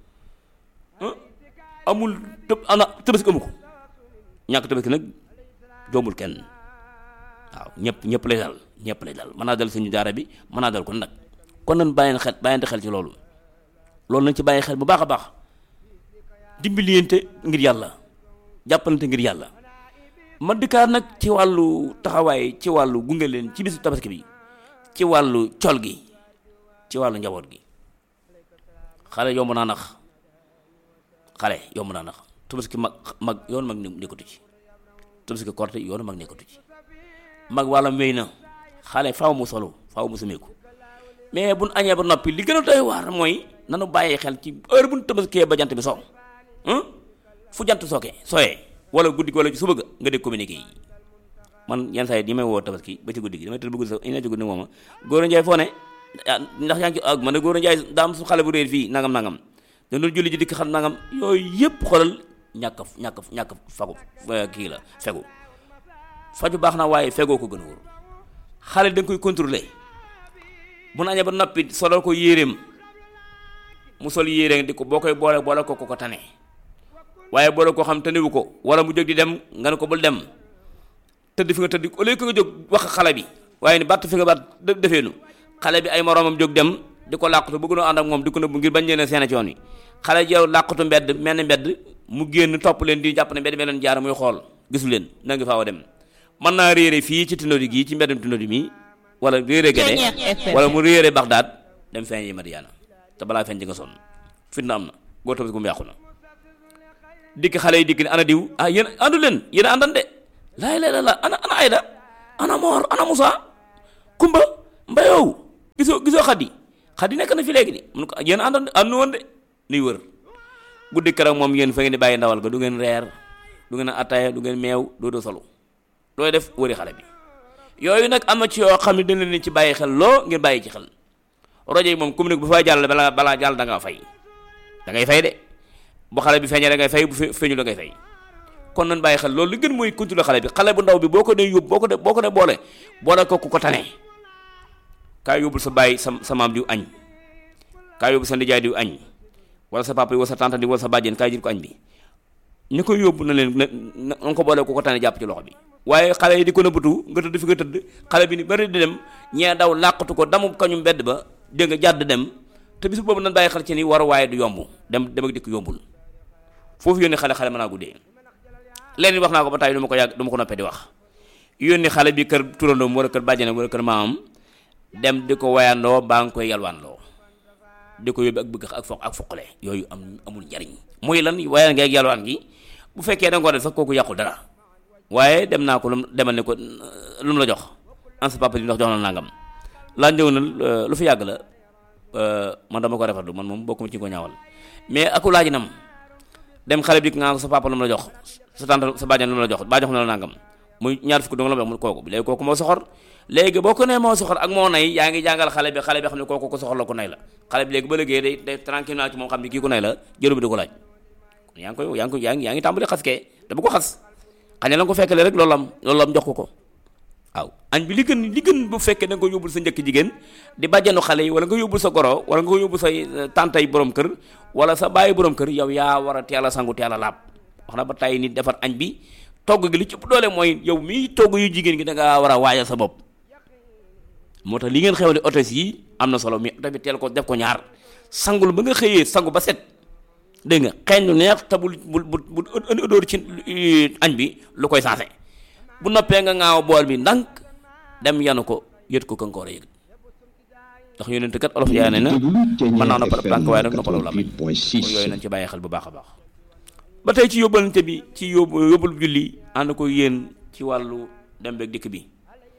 amul tabaski amu ko ñàkk tabaski nag jombul kenn waaw ñëpp lay dal mën naa dal suñu daara bi mën naa dal ko nag kon nañ bàyyante xel ci loolu nañ ci bàyyi xel bu baax a baax dimbaliyante ngir yàlla jàppalante ngir yàlla ma dikkaat nag ci wàllu taxawaay ci wàllu gunge leen ci bisu tabaski bi ci wàllu col gi ci wàllu njaboot gi xale yomb naa nax tabaski mag yoonu mag nekkatu ci tabaski korte yoonu mag nekkatu ci mag wàllam wéy na xale faaw mu solo faaw mu sumeeku mais buñ añee ba noppi li gën a doy waar mooy nanu bàyyi xel ci heure buñ tabaskee ba jant bi so fu jant sooyee wala guddi gi wala ci suba nga dégg communiqué yi man yenn saa yi di may woo tabaski ba ci guddi gi damay tëdd ba guddi sax ina ci guddi mooma góor a njaay foo ne ndax yaa ngi ci ak man ne góor a njaay daam su xale bu réer fii nangam da doon julli ji dikk xam nangam yooyu yëpp xoolal ñàkk fagu kii la fegu faju baax na waaye fegoo ko gën a wóor xale da nga koy contrôler bu nañee ba noppi solal ko yéreem mu sol yéreem di ko boo koy boole ko tane waaye boole ko xam tanewu ko wala mu jóg di dem nga ne ko bul dem tëdd fi nga tëdd au lieu que nga jóg wax xale bi waaye ni batt fi nga batt defeenu xale bi ay moroomam jóg dem di ko làqatu bëgg noo ànd ak moom di ko nëbb ngir bañ leen seen ci yoon wi xale ji yow làqatu mel ni mbedd mu génn topp leen di jàpp ne mbedd me leen jaar muy xool gisu leen na ngi faaw a dem mën naa réere fii ci Tindodi gii ci mbeddum Tindodi mi wala réere Gede wala mu réere Bagdad dem feeñ yi Madiana te balaa feeñ ji nga sonn fitna am na góor tabaski mu yàqu na dikk xale yi dikk ne ana diw yéen àndu leen yéen a àndan de laay la ana Ayda ana Mor ana Moussa Kumba Mbayow gisoo Xadi nekk na fi léegi di mun ko yéen ànd woon de nuy wër guddi keroog moom yéen fa ngeen di bàyyi ndawal ga du ngeen reer du ngeen ataaya du ngeen meew doo solu looy def wëri xale bi yooyu nag am na ci yoo xam ne dañ leen ci bàyyi xel loo ngeen bàyyi ci xel rajo yi moom communique bu fay jàll balaa jàll da nga fay de bu xale bi feeñee da ngay fay bu feeñu da ngay fay kon nañ bàyyi xel loolu li gën mooy continuer xale bi xale bu ndaw bi boo ko dee yóbbu boo ko dee boole ko ku ko tane kaa yóbbul sa bàyyi sa maam diw añ kaa yóbbu sa ndijaay diw añ wala sa papa wala sa tante di wala sa bàjjen kaa jël ko añ bi ñu koy yóbbu na leen na ko boole ku ko tane jàpp ci loxo bi waaye xale yi di ko nëbbatu nga tëdd fi nga tëdd xale bi ni bari di dem ñee daw làqatu ko damu kañu mbedd ba dégg nga jàdd dem te bis boobu nan bàyyi xel ci ni war waaye du yomb dem ak dikk yombul foofu yónni xale mën naa guddee leen wax naa ko ba tey du ma ko noppee di wax yónni xale bi kër turandoom wala kër bàjjenam wala kër maamam dem di ko wayandoo baa nga koy yalwaanloo di ko yóbbu ak bëgg ak foqale yooyu amul njariñ muy lan wayaan ngeeg yalwaan gi bu fekkee da nga ko def sax kooku yàqul dara waaye dem naa ko demal ne ko lu mu la jox an sa papa di ndox jox na nangam laa ñëw na lu fi yàgg la man dama ko rafetlu man moom bokkuma ci ko ñaawal mais aku laaj nam dem xale bi nga ko sa papa lu mu la jox sa tante sa bàjjan lu mu la jox baa jox na la nangam muy ñaar fukki dong la mu jox mu kooku léegi kooku moo soxor léegi boo ko nee moo soxor ak moo nay yaa ngi jàngal xale bi xam ne kooku ko soxor la ku nay la xale bi léegi ba léegi day tranquillement ci moom xam ne kii ku nay la jëru bi di ko laaj kon yaa ngi tàmbali xas kee te bu ko xas xañ la nga ko fekkale rek loolu am jox ko waaw añ bi li gën bu fekkee da nga ko yóbbul sa njëkk jigéen di bàjjanu xale yi wala nga yóbbul sa goro wala nga ko yóbbul say tantay borom kër wala sa bàyyi borom kër yow yaa war a teel a sangu teel a laab wax na ba tey nit defar añ bi togg gi li ci ëpp doole mooy yow miy togg yu jigéen gi da ngaa war a waajal sa bopp moo tax li ngeen xewle hôtesse yi am na solo mais tamit teel ko def ko ñaar sangul ba nga xëyee sangu ba set dégg nga xeeñ lu neex te bul odóor ci añ bi lu koy sensé bu noppee nga ŋaaw bool bi ndànk dem yanu ko yët ko kankoor a yëg ndax yonent kat olof yaa ne na mën naa noppal tànk waaye nag noppalaw la may yooyu nañ ci bàyyi xel bu baax a baax ba tey ci yóbbalante bi ci yóbbul julli ànd ko yéen ci wàllu dem beeg dikk bi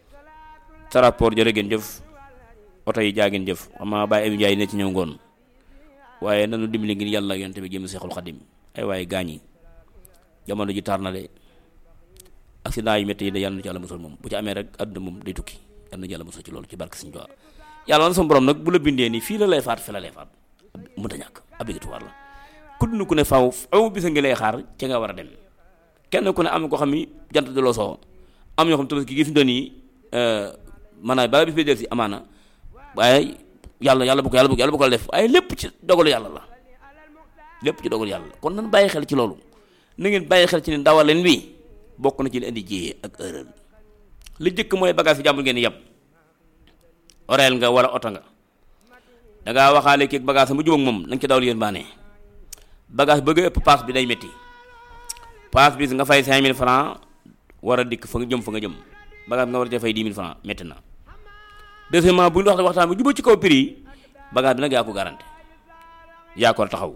sa rapport jërë ngeen jëf oto yi jaa ngeen jëf xam nga bàyyi Abi Njaay ne ci ñëw ngoon waaye nanu dimbali ngir yàlla yonent bi jëm Seexul Xadim ay waaye gaañ yi jamono ji tar na de accident yu métti yi da yàlla na ci yàlla musal moom bu ci amee rek àdduna moom day tukki yàlla na ci yàlla musal ci loolu ci barke Sëñ Tuubaa yàlla na sama borom nag bu la bindee nii fii la lay faat fi la lay faat mënta ñàkk obligatoire la ku dund ku ne faw bisa ngi lay xaar ci nga war a dem kenn ku ne am ko xam ni jant de loo soo am ñoo xam tabaski gi fi doon yi maanaam bala bis bi del si amaana waaye yàlla bu ko def waaye lépp ci dogalu yàlla la lépp ci dogalu yàlla la kon nan bàyyi xel ci loolu na ngeen bàyyi xel ci ne ndawaleen wi bokk na ci li indi jiyee ak erreur li jëkk mooy bagage yi jàmbur ngeen yàpp oreel nga wala oto nga dangaa waxaale kii bagage mu jum ak moom na nga ci dawal yéen baane bagage bëgg ëpp paas bi day métti paas bi nga fay 5000 francs war a dikk fa nga jëm bagage bi nga war a fay 10 000 francs métti na deuxièmement bu ñu waxtaan bi jubóo ci kaw prix yi bagage bi nag yaa ko garanti yaa ko taxaw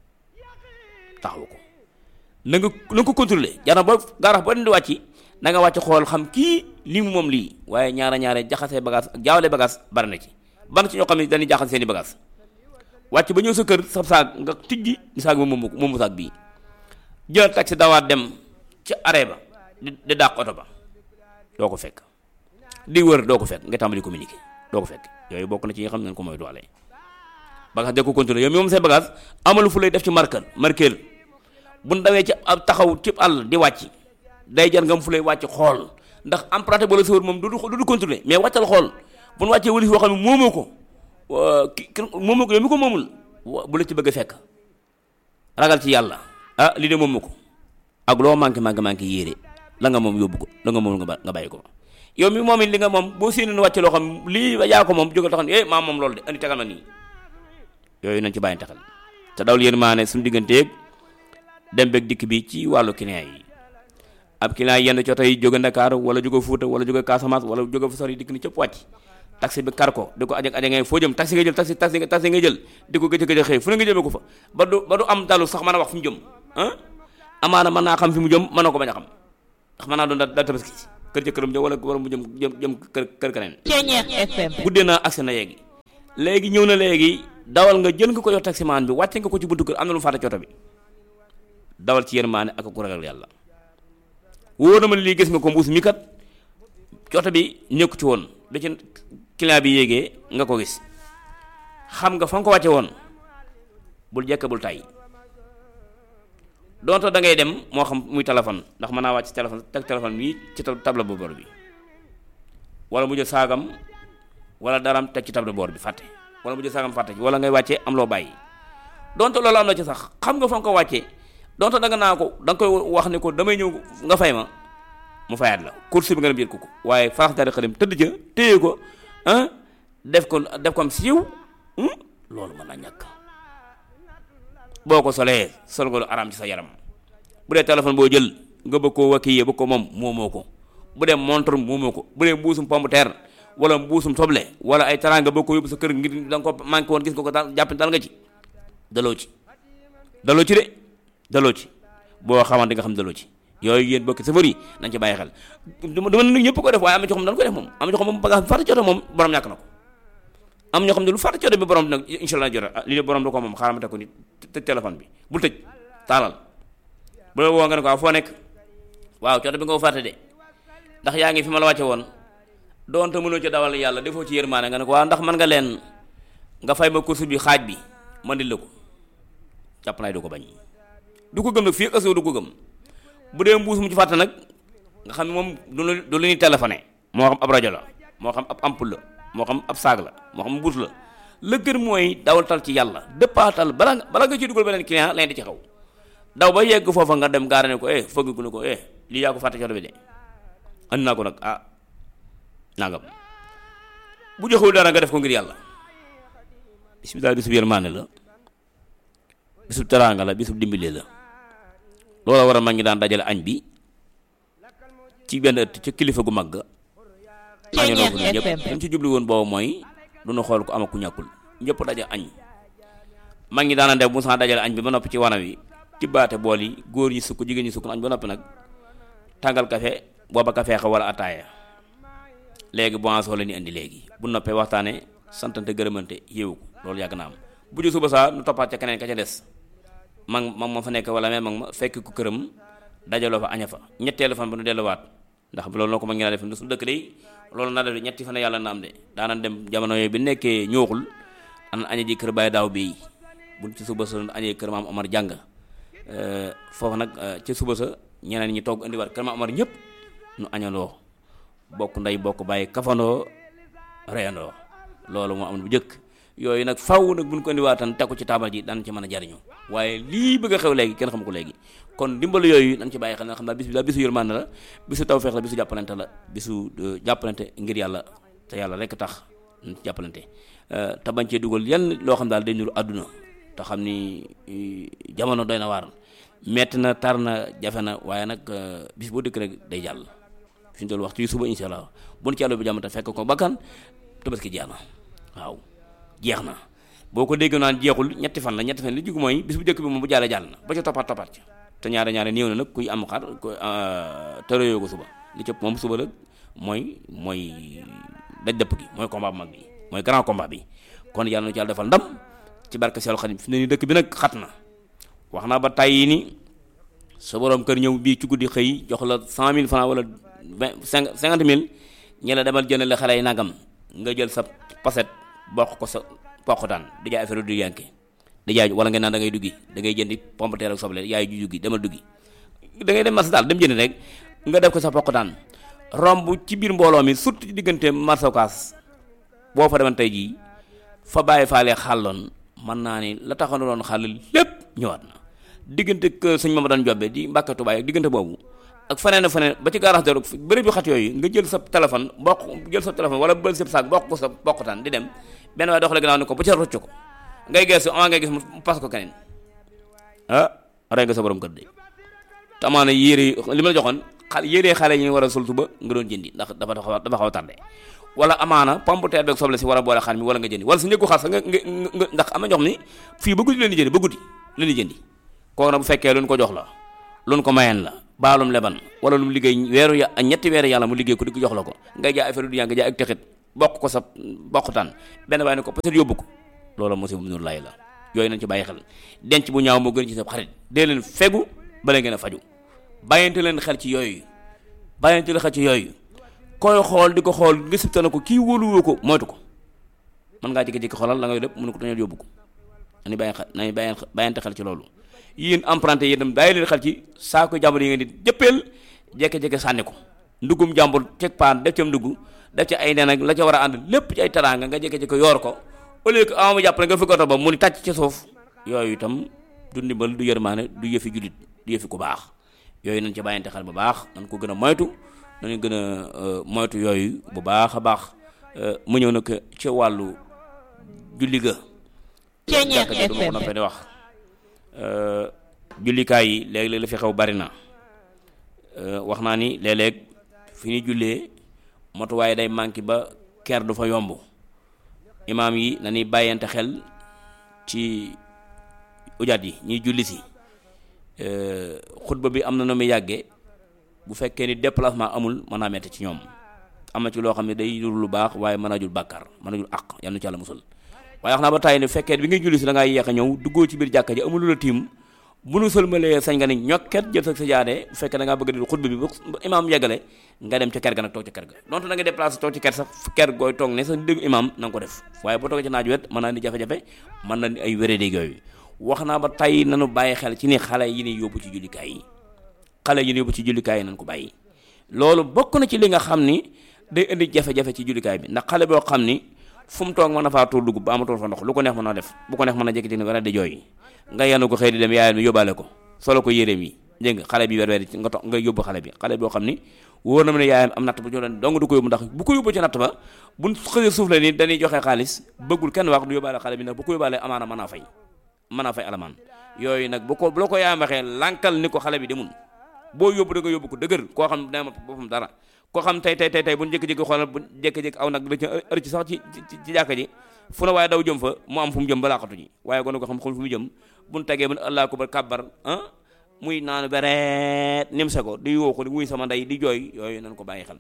ko na nga ko contrôler jaana ba gaarax boo leen di wàcc na nga wàcc xool xam kii lii mu moom lii waaye ñaare jaxasee bagage ak jaawale bagage bari na ci ban ci ñoo xam ne dañuy jaxase seeni bagage wàcc ba ñëw sa kër sa saag nga tijji ni saag bi moomu saag bii jël taxi dawaat dem ci arrêt ba di dàq oto ba doo ko fekk di wër doo ko fekk nga tàmbali communiquer doo ko fekk yooyu bokk na ci yi nga xam ne ko mooy doole bagage de ko contrôler yow mi moom say bagage amalu fu lay def ci marqueur bu ndawee ci ab taxaw ci àll di wàcc day jar nga mu fu lay wàcc xool ndax emprunté ba la sëwër moom du contrôler mais wàccal xool bu nu wàccee wëlis boo xam ne moomoo ko yow mi ko moomul bu la ci bëgg a fekk ragal ci yàlla lii de moomu ko ak loo manqué yéere la nga moom yóbbu ko la nga moom nga bàyyi ko yow mi moom it li nga moom boo séenee wàcce loo xam lii yaa ko moom jógal taxaw ne maa moom loolu de andi tegal ma nii yooyu nañ ci bàyyi taxal te dawal yéen maa ne suñu digganteeg dem beeg dikk bi ci wàllu client yi ab client yi yenn coto yi jóge Ndakaaru wala jóge Fuuta wala jóge Casamance wala jóge fu sori dikk ni cëpp wàcc taxi bi kar ko di ko ajak ngay foo jëm taxi nga jël taxi nga jël di ko gëj xëy fu ne nga jëmee ko fa ba du am dalu sax mën a wax fi mu jëm amaana mën naa xam fi mu jëm mën na ko bañ a xam naa doon daa tabaski kër jëkkëram jëm wala mu jëm kër keneen. Ceeñeex FM. guddee na agsi na léegi ñëw na léegi dawal nga jël nga ko jox taximaan bi wàcce nga ko ci buntu kër am na lu mu fàtte cooto bi dawal ci yërmaane ak ku ragal yàlla wóor na ma ne lii gis nga ko mbuus mi kat cooto bi nekku ci woon da ci client bi yéegee nga ko gis xam nga fa nga ko wàcce woon bul jekk bul tay donte da ngay dem moo xam muy téléphone ndax mën naa wàcc téléphone teg téléphone bi ci table bu bord bi wala mu jël saagam wala daram teg ci table bord bi fàtte wala mu jël saagam fàtte ci wala ngay wàccee am loo bàyyi donte loolu am na ci sax xam nga fa nga ko wàccee donte da nga naa ko da nga koy wax ne ko damay ñëw nga fay ma mu fayaat la course bi nga dem jël ko waaye faax dari xadim tëdd ca téye ko def ko am siiw loolu mën naa ñàkk boo ko solee sol nga lu araam ci sa yaram bu dee téléphone boo jël nga bëgg koo wakkiyee bëgg ko moom moomoo ko bu dee montre moomoo ko bu dee mbuusum pomme de terre wala mbuusum soble wala ay taranga bëgg ko yóbbu sa kër ngir da nga ko manqué woon gis nga ko daal jàpp dal nga ci daloo ci boo xamante nga xam daloo ci yooyu yéen bokki safar yi nañ ci bàyyi xel dama ne ñëpp ko def waaye am na ci xam dañ ko def moom am na ci xam moom bagage fàtte cooto moom borom ñàkk na ko am ñoo xam ne lu fàtte cooto bi borom nag incha allah jot lii de borom da ko moom xaaral ma teg ko ni tëj téléphone bi bul tëj taalal bu la woo nga ne ko foo nekk waaw cooto bi nga ko fàtte de ndax yaa ngi fi ma la wàcce woon doonte mënoo ci dawal yàlla defoo ci yërmaane nga ne ko waaw ndax mën nga leen nga fay ma course bi xaaj bi man di la ko jàpp naay du ko bañ du ko gëm nag fii ak du ko gëm bu dee mbuus mu ci fàtte nag nga xam ne moom du lu ñuy téléphoné moo xam ab rajo la moo xam ab ampoule la moo xam ab saag la moo xam mbuus la gën mooy dawal tal ci yàlla dëppaatal bala nga ci dugal beneen client leen di ci xaw daw ba yegg foofa nga dem gaara ne ko fëgg gu ne ko lii yaa ko fàtte cooto bi de andi naa ko nag nangam bu joxul dara nga def ko ngir yàlla bismillah bisub yërmaane la bisub teraanga la bisub dimbile la loola war a mag ñi daan dajale añ bi ci benn ëtt ca kilifa gu mag ga añu noo ko ñëpp dañ ci jubli woon boobu mooy du na xool ko am ak ku ñàkkul ñëpp daje añ mag ñi daana def bu sax dajale añ bi ba noppi ci wana wi ci baate bool yi góor ñi sukk jigéen ñi sukk añ ba noppi nag tàngal café booba café xa wala ataaya léegi boisson la ni indi léegi bu noppee waxtaane santante gërëmante yéewu ko loolu yàgg na am bu ju suba saa nu toppaat ca keneen ka ca des mag ma fa nekk wala mag ma fekk ko këram dajaloo fa aña fa ñetteelu fan ba nu delluwaat ndax loolu noo ko mag ngi naa def su dëkk day loolu naa def ñetti fan yàlla na am de daana dem jamono yooyu bi nekkee ñooxul an aña ji kër Baye Daaw bi buñ ci suba sa añee kër Maam Omar jàng foofu nag ci suba sa ñeneen ñi togg indiwaat kër Maam Omar ñëpp nu añandoo bokk ndey bokk bàyyi kafandoo reyandoo loolu moo am bu njëkk yooyu nag faw nag buñ ko indiwaatan teg ko ci taabal ji daan ci mën a jariñu waaye lii bëgg a xew léegi kenn xam ko léegi kon dimbalu yooyu dañ ci bàyyi xel na xam naa bis bi daal bisu yërmande la bisu tawfeex la bisu jàppalante la bisu jàppalante ngir yàlla te yàlla rek tax jàppalante te bañ cee dugal yenn loo xam daal day nuru àdduna te xam ni jamono doy na waar metti na tar na jafe na waaye nag bis boo dëkk rek day jàll fi ñu toll waxtu yu suba insha allah buñ ci yàlla bi jàmmante fekk ko bakkan tabaski jeex na waaw jeex na boo ko dégg naan jeexul ñetti fan la li jug mooy bis bu njëkk bi moom bu jàllee jàll na ba ca toppaat ca te ñaare néew na nag kuy am xar tërëyoo ko suba li cëpp moom suba la mooy daj dëpp gi mooy combat bu mag bi mooy grand combat bi kon yàlla na ci yàlla defal ndam ci barke Seexul Xadim fi ne ni dëkk bi nag xat na wax naa ba tàyyi ni sa borom kër ñëw bii ci guddi xëy jox la 100 000 francs wala 50 000 ñi la demal jëndale xale yi nagam nga jël sa paset bokk ko sa poqotaan di jaay affaire du yanke di jaay wala nga naan da ngay duggi da ngay jëndi pomme de terre ak soble yaay ju duggi demal duggi da ngay dem marché daal dem jëndi rek nga def ko sa poqotaan romb ci biir mbooloo mi surtout ci diggante marché Ocass boo fa demoon tey jii fa bàyyi faalee xàlloon mën naa ni la taxoon doon xàll lépp ñëwaat na diggante kër sëñ Mamadou Jobbe di Mbàkke Tubaay ak diggante boobu ak feneen ba ci garage dero bërëb yu xat yooyu nga jël sa téléphone wala bël sa saak bokk ko sa poqotaan di dem benn waaye doxale gannaaw ni ko ba ca rocc ko ngay geesu avant ngay gis mu pas ko keneen rey nga sa borom kër de te amaana yére li ma la joxoon xale yi war a sol suba nga doon jëndi ndax dafa xaw a tardé wala amaana pomme de terre beeg soble si war a boole xar mi wala nga jëndi wala su njëkku xar sax nga ndax am na ñoo xam ni fii ba guddi leen di jëndi kooku nag bu fekkee luñ ko jox la luñ ko mayeen la baalum leban wala lu mu liggéey weeru ñetti weeru yàlla mu liggéey ko di ko jox la ko ngay jaay affaire du yaa nga jaay ak texit bokk ko sa bokkutaan benn waaye ne ko peut-être yóbbu ko loolu musiba mu nur lay la yooyu nañ ci bàyyi xel denc bu ñaaw moo gën ci sa xarit dee leen fegu bala ngeen a faju bàyyante leen xel ci yooyu koy xool di ko xool nga sibta na ko kii wóoluwoo ko moytu ko mën ngaa jékki-jékki xoolal la ngay lépp mënu ko dañoo yóbbu ko nañu bàyyante xel ci loolu yéen emprunté yéen tam bàyyi leen xel ci saako jàmbur yi ngeen di jëppeel jékki-jékki sànni ko ndugum jàmbur teg paan def ca ndugg def ci ay nen ak la ca war a ànd lépp ci ay teraanga nga jékki-jékki yoor ko au lieu que ama jàpp ne nga fi ko ba mu ni tàcc ci suuf yooyu itam du ndimbal du yërmaane du yëfi jullit du yëfi ku baax yooyu nañ ci bàyyante xel bu baax nañ ko gën a moytu nañu gën a moytu yooyu bu baax a baax mu ñëw nag ci wàllu julli ga jàkka ji du ma ko noppee di wax jullikaay yi léeg-léeg la fi xew bari na wax naa ni léeg-léeg fi ñu jullee motuwaay day manqué ba ker du fa yomb imaam yi nañuy bàyyante xel ci ujaat yi ñuy julli si xutba bi am na nu muy yàggee bu fekkee ni déplacement amul mën naa metti ci ñoom am na ci loo xam ne day jur lu baax waaye mën a jur bàkkaar mën a jur àq yal na ci Yàlla musal waaye wax naa ba tàyyi ne fekkee bi ngay julli si da ngaa yéex a ñëw duggoo ci biir jàkka ji amul lu la tiim bu nu sëlmalee sañ nga ni ñokket jël sa jaadee bu fekkee da ngaa bëgg di xutba bi ba imaam yeggale nga dem ca ker ga nag toog ca ker ga donte da nga déplacé toog ci ker sax ker gooy toog ne sa dégg imaam na nga ko def waaye boo toogee ci naaj wet mën naa ni jafe-jafe mën na ni ay wérédéeg yooyu wax naa ba tàyyi nanu bàyyi xel ci ni xale yi ni yóbbu ci jullikaay yi nañ ko bàyyi loolu bokk na ci li nga xam ni day indi jafe-jafe ci jullikaay bi ndax xale boo xam ni fu mu toog mën na faa tuur dugub ba amatul fa ndox lu ko neex mën na def bu ko neex mën na jékki-jékki ne war a di jooy nga yenu ko xëy di dem yaayam mi yóbbaale ko solo ko yéreem yi dégg nga xale bi weer nga toog nga yóbbu xale boo xam ni wóor na ma ne yaayam am natt bu ñu doon dong du ko yóbbu ndax bu ko yóbbu ci natt ba buñ xësee suuf la ni dañuy joxe xaalis bëggul kenn wax du yóbbaale xale bi ndax bu ko yóbbaale amaana mën naa fay alamaan yooyu nag bu la ko yaayam waxee lankal ni ko xale bi demul boo yóbbu da nga yóbbu ko dëgër koo xam ne ma boppam dara koo xam tey bu ñu jékki-jékki xoolal bu jékki-jékki aw nag da ci ër ci sax ci jàkka ji fu na waaye daw jëm fa mu am fu mu jëm ba laqatu ji waaye gone ko xam xul fu mu jëm bu ñu tegee bu allah ko ba kàbbar muy naan bereet nim sa ko di yoo ko di wuy sama ndey di jooy yooyu nañ ko bàyyi xel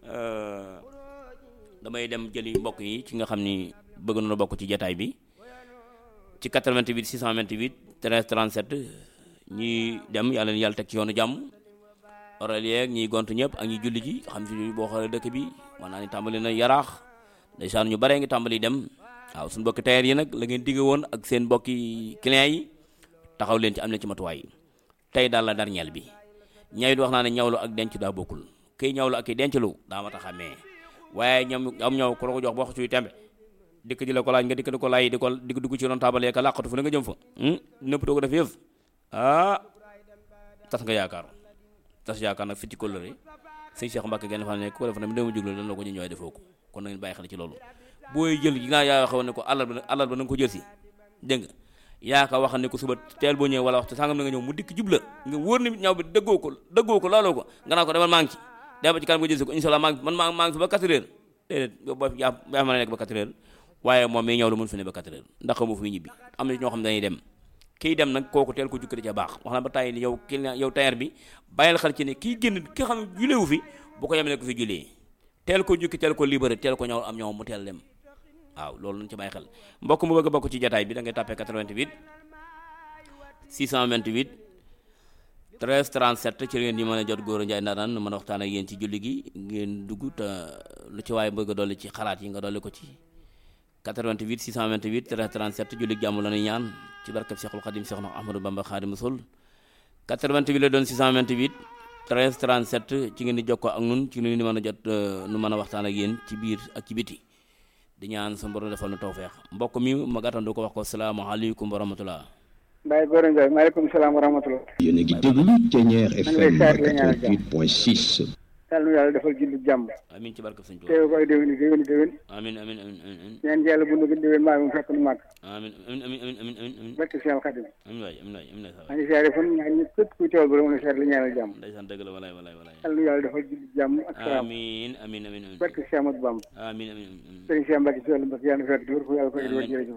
damay dem jëli mbokk yi ci nga xam ni bëgg na bokk ci jataay bi ci 88 628 13 37 ñi dem yàlla teg ci yoonu jàmm oral yeeg ñiy gontu ñëpp ak ñi julli ji xam si boo xoolee dëkk bi man naa ni tàmbali na yaraax ndeysaan ñu baree ngi tàmbali dem waaw suñu bokki tailleur yi nag la ngeen digge woon ak seen bokki client yi taxaw leen ci am leen ci matuwaay yi tey daal la darñeel bi ñawit wax naa ne ñawlu ak denc daa bokkul kii ñawlu ak kii denclu daa ma ta xamee waaye ñoom am ñëw ku la ko jox boo xucuy tembe dikk di la ko laaj nga dikk di ko laaj di ko dugg ci ron taabal ka làqatu fu ne nga jëm fa nëpp doo ko def yëf tas nga yaakaar nag fi ci kóllëre sëñ Cheikh Mbacke genn fa ne ko def na mi dama juglo dan la ko ñu ñooy defoo ko kon na ngeen bàyyi xel ci loolu booy jël gi nga yaa xaw ne ko alal ba na nga ko jël si dégg nga yaa ka wax ne ko suba teel boo ñëwee wala waxtu sangam na nga ñëw mu dikk jubla nga wóor ni ñaw bi dëggoo ko laaloo ko nga naa ko demal maa ngi ci dem ba ci kanam nga jël si ko inshallah maa ngi fi ba 4 heures déedéet boo yaa mën a nekk ba 4 heures waaye moom mi ñëw la mën fi ne ba 4 heures ndax xamu fi ñibbi am na ñoo xam ne dañuy dem kii dem nag kooku teel ko jukkati ca baax wax na ba tàyyi yow client yow tailleur bi bàyyil xel ci ne kii génn ki xam ne julewu fi bu ko yemee ko fi julee teel ko jukki teel ko libéré teel ko ñëw am ñëw mu teel dem waaw loolu nañu ci bàyyi xel mbokk mu bëgg a bokk ci jataay bi da ngay tàppee 88 628 13 37 ci ngeen di mën a jot góor a njaay ndaanaan mën a waxtaan ak yéen ci julli gi ngeen dugg te lu ci waaye bëgg a dolli ci xalaat yi nga dolli ko ci 88 628 13 37 julli jàmm la ñuy ñaan ci barkeb Cheikhul Khadim Cheikh Ahmadou Bamba Khadim Rasoul 88 la doon 628 13 37 ci ngeen di jokkoo ak nun ci ngeen di mën a jot nu mën a waxtaan ak yéen ci biir ak ci biti di ñaan sa borom defal na tawfeex mbokk mi ma gàttandu ko wax ko salaamaaleykum wa rahmatullah Baye Gora Ndiaye maaleykum salaam wa rahmatullah. yéen a ngi déglu Thiéniere FM 88.6. yàlla na yàlla defal julli jàmm. amiin ci barke Sëñ Tuubaa. teew ko ay déwén déwén. amiin. ñaan yàlla bu nu déwén maa ngi fekk nu màgg. amiin. barke Cheikh Khadim. amiin waay. maa ngi siyaare fan ñaan ñëpp képp kuy teewal ba la siyaare la ñaanal jàmm. ndeysaan dëgg la walaay. yàlla na yàlla defal julli jàmm ak salaam. amiin. barke Cheikh Ahmadou Bamba. amiin. Sëriñ Cheikh Mbacke si wàllu mbokk yàlla na fekk di wër fu yàlla ko di wër jërëjëf.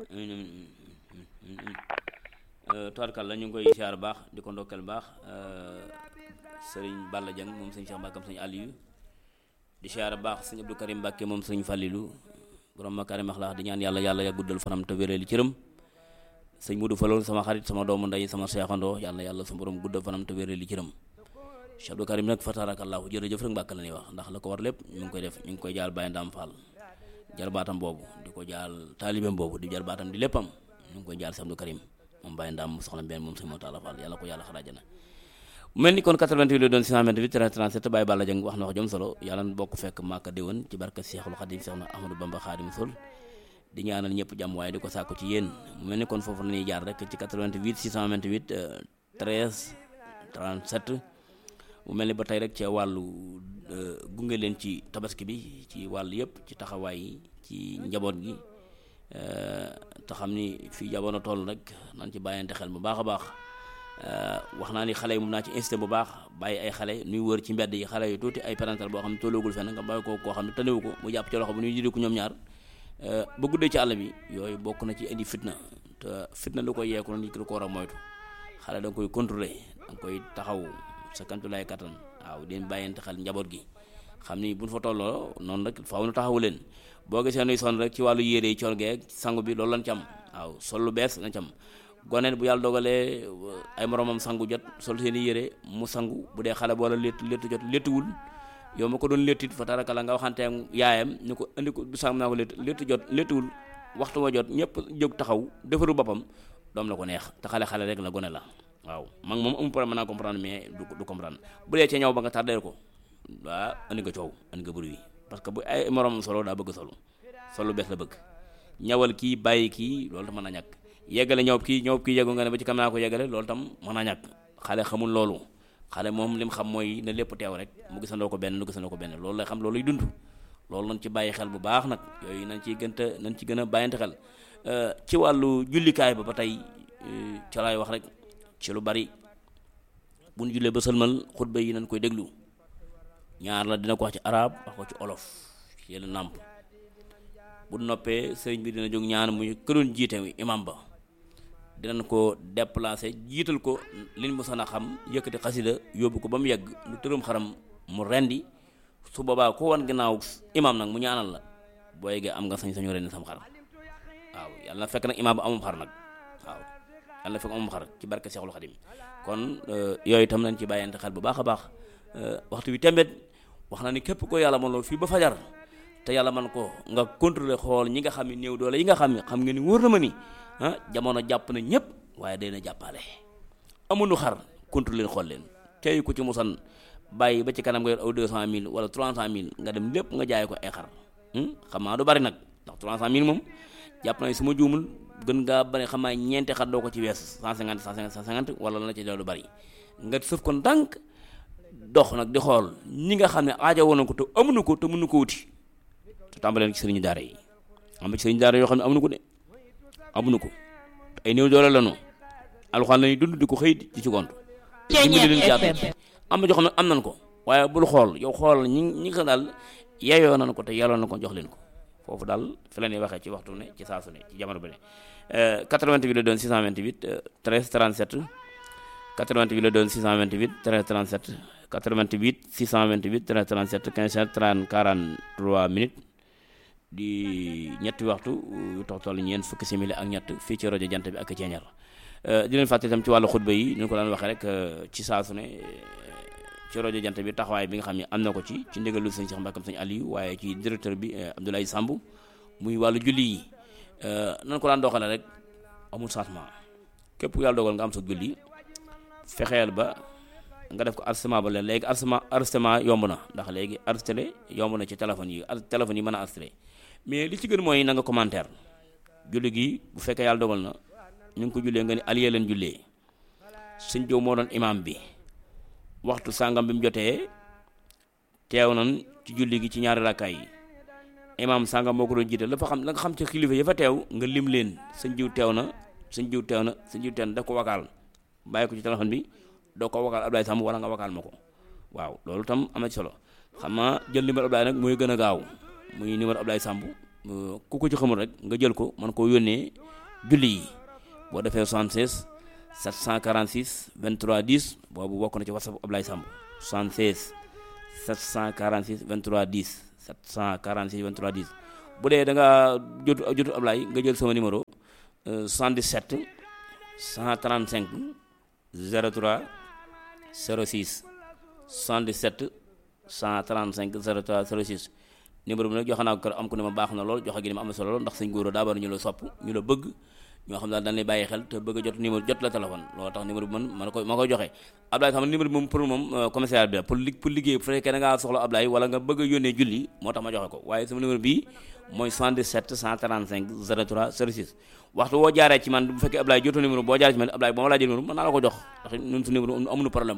tubaarkal la ñu ngi koy siyaar baax di ko ndokkeel baax sëriñ Balla Dieng moom sëñ Cheikh Mbacke sëñ Aliou di siyaare baax sëñ Abdou Karim Mbacke moom sëñ Fallilou borom makarim akhlaq di ñaan yàlla ya guddal fanam te wéral li cëram sëñ Modou Falloon sama xarit sama doomu ndey sama seexandoo yàlla sa borom guddal fanam te wéral li cëram Cheikh Abdou Karim nag fatarakallahu jërëjëf rek Mbàkke la ñuy wax ndax la ko war lépp ñu ngi koy def ñu ngi koy jaal Baye Ndam Fall jarbaatam boobu di ko jaal taalibeem boobu di jarbaatam di léppam ñu ngi koy jaal Cheikh Abdou Karim moom Baye Ndam soxna benn moom sëñ Motala Fall yàlla ko yàlla xaraajana mel ni kon 88 la doon 628 37 Baye Balla Dieng wax na wax jom solo yàlla na bokk fekk Màkka déwén ci barke Seexul Xadim Seexna Ahmadou Bamba Xaadimu Rasuul di ñaanal ñëpp jàmm waaye di ko sàkku ci yéen mu mel ni kon foofu la ñuy jaar rek ci 88 628 13 37 mu mel ni ba tey rek ci wàllu gunge leen ci tabaski bi ci wàllu yëpp ci taxawaay yi ci njaboot gi te xam ni fii jamono toll rek nañ ci bàyyante xel bu baax a baax wax naa ni xale yi moom naa ci insisté bu baax bàyyi ay xale nuy wër ci mbedd yi xale yu tuuti ay parental boo xam ne tolloogul fenn nga bàyyi ko koo xam ne tënewu ko mu jàpp ci loxo bu ñuy jidi ko ñoom ñaar ba guddee ci àll bi yooyu bokk na ci indi fitna te fitna lu koy yeeku na nit ki lu ko war a moytu xale da nga koy contrôler da nga koy taxaw sa kantu lay kattan waaw den bàyyante xel njaboot gi xam ni buñ fa tolloo noonu rek faaw nu taxawu leen boo gisee nuy sonn rek ci wàllu yére yi col geeg sangu bi loolu lañ ci am waaw sol lu bees lañ ci am goneel bu yàlla dogalee ay moromam sangu jot sol seen i yére mu sangu bu dee xale boola léttu jot léttuwul yow ma ko doon léttit fa tarakala nga waxantee yaayam ni ko indi ko du sang naa ko léttu jot léttuwul waxtu wa jot ñëpp jóg taxaw defaru boppam doom la ko neex te xale rek la gone la waaw mag moom amul problème mën naa comprendre mais du comprendre bu dee ca ñëw ba nga tardé ko waaw andi nga coow andi nga bruit parce que bu ay moromam solo daa bëgg solo bees la bëgg ñawal kii bàyyi kii loolu tam mën na ñàkk yeggale ñëw kii yeggu nga ne ba ci kam naa ko yeggale loolu tam mën na ñàkk xale xamul loolu xale moom lim xam mooy na lépp teew rek mu gisandoo ko benn loolu lay xam loolu lay dund loolu nañ ci bàyyi xel bu baax nag yooyu nañ ci gën a bàyyante xel ci wàllu jullikaay ba tey ca laay wax rek ci lu bari bu ñu jullee ba sëlmal xutba yi nañ koy déglu ñaar la dina ko wax ci arab wax ko ci olof ci yële nàmp bu noppee sëriñ bi dina jóg ñaan muy këroon jiite imam ba dinañ ko déplacer jiital ko liñ mësoon a xam yëkkati xasida yóbbu ko ba mu yegg lu tëram xaram mu rendi su boobaa ko wan ginnaaw imam nag mu ñaanal la boo yeggee am nga sañ-sañu rendi sam xar waaw yàlla na fekk nag imam ba amum xar nag waaw yàlla na fekk amum xar ci barke Seexul Xadim kon yooyu itam nañ ci bàyyante xel bu baax a baax waxtu wi tembet wax na ni képp ko yàlla mën loo fii ba fajar te yàlla man ko nga contrôler xool ñi nga xam ne néew doole yi nga xam ne xam nga ni wóor na ma ni jamono jàpp na ñëpp waaye day na jàppale amuñu xar contrôler xool leen tey ku ci musan bàyyi ba ci kanam nga yor aw 200 000 wala 300 000 nga dem lépp nga jaay ko ay xar xam naa du bari nag ndax 300 000 moom jàpp na su ma juumul gën ngaa bari xam naa ñeenti xar doo ko ci wees 150 wala la ci doo du bari nga sëf ko ndànk dox nag di xool ñi nga xam ne aaja woon na ko te amuñu ko te mënu ko wuti te tàmbaleen ci sëriñu daara yi am na ci sëriñu daara yoo xam ne amuñu ko de amuñu ko te ay néew doole lañu alxuraan lañuy dund di ko xëy di ci gont dimbali leen jàpp am na joo xam ne am nañ ko waaye bul xool yow xool ñi nga daal yeeyoo nañ ko te yelloo na ko jox leen ko foofu daal fi la ñuy waxee ci waxtu ne ci saa su ne ci jamono bi ne 88 la doon 628 13 37 88 la doon 628 13 37 88 628 13 37 15 30 43 minutes di ñetti waxtu yu toll ñeent fukki simili ak ñett fii ci rajo jant bi ak ceeñar di leen fàttali itam ci wàllu xutba yi ñu ko daan waxee rek ci saa su ne ci rajo jant bi taxawaay bi nga xam ne am na ko ci ndigalu sëñ Cheikh Mbacke sëñ Aliou waaye ci directeur bi Abdoulaye Samb muy wàllu julli yi nan ko daan doxale rek amul changement képp ku yàlla dogal nga am sa julli fexeel ba nga def ko enregistrement ba leen léegi enregistrement yomb na ndax léegi enregistré yomb na ci téléphone yi mën a enregistré mais li ci gën mooy na nga commentaire julli gi bu fekkee yàlla dogal na ñu ngi ko jullee nga ni aliyee leen jullee sëñ Jow moo doon imam bi waxtu sàngam bi mu jotee teew nañ ci julli gi ci ñaari rakkaay yi imam sàngam moo ko doon jiite la nga xam ci kilifa ya fa teew nga lim leen sëñ jiw teew na daf ko wakaal bàyyi ko ci téléphone bi doo ko wakaal Abdoulaye Samb wala nga wakaal ma ko waaw loolu tam am na ci solo xam naa jël numéro Abdoulaye nag mooy gën a gaaw muy numéro Abdoulaye Samb ku ko ci xamul rek nga jël ko mën koo yónnee julli yi boo defee 76 746 23 10 boobu bokk na ci WhatsApp Abdoulaye Samb 76 746 23 10 746 23 10 bu dee da nga jotu Ablaye nga jël sama numéro 77 135 03 06 77 135 03 06 numéro bi nag joxe naa ko kër am ku ne ma baax na lool joxe gi ni ma am na solo lool ndax sëñ góor daa bari ñu la sopp ñu la bëgg ñoo xam daal dañ lay bàyyi xel te bëgg a jot numéro jot la téléphone loolu tax numéro bi ma koy joxe Ablaye xam numéro bi moom pour moom commercial bi la pour liggéey bu fekkee da ngaa soxla Ablaye wala nga bëgg a yónnee julli moo tax ma joxe ko waaye sama numéro bii mooy 77 135 03 06 waxtu woo jaaree ci man bu fekkee Ablaye jotoo numéro boo jaaree ci man Ablaye boo ma laajee numéro mën naa la ko jox ndax ñun su numéro amuñu problème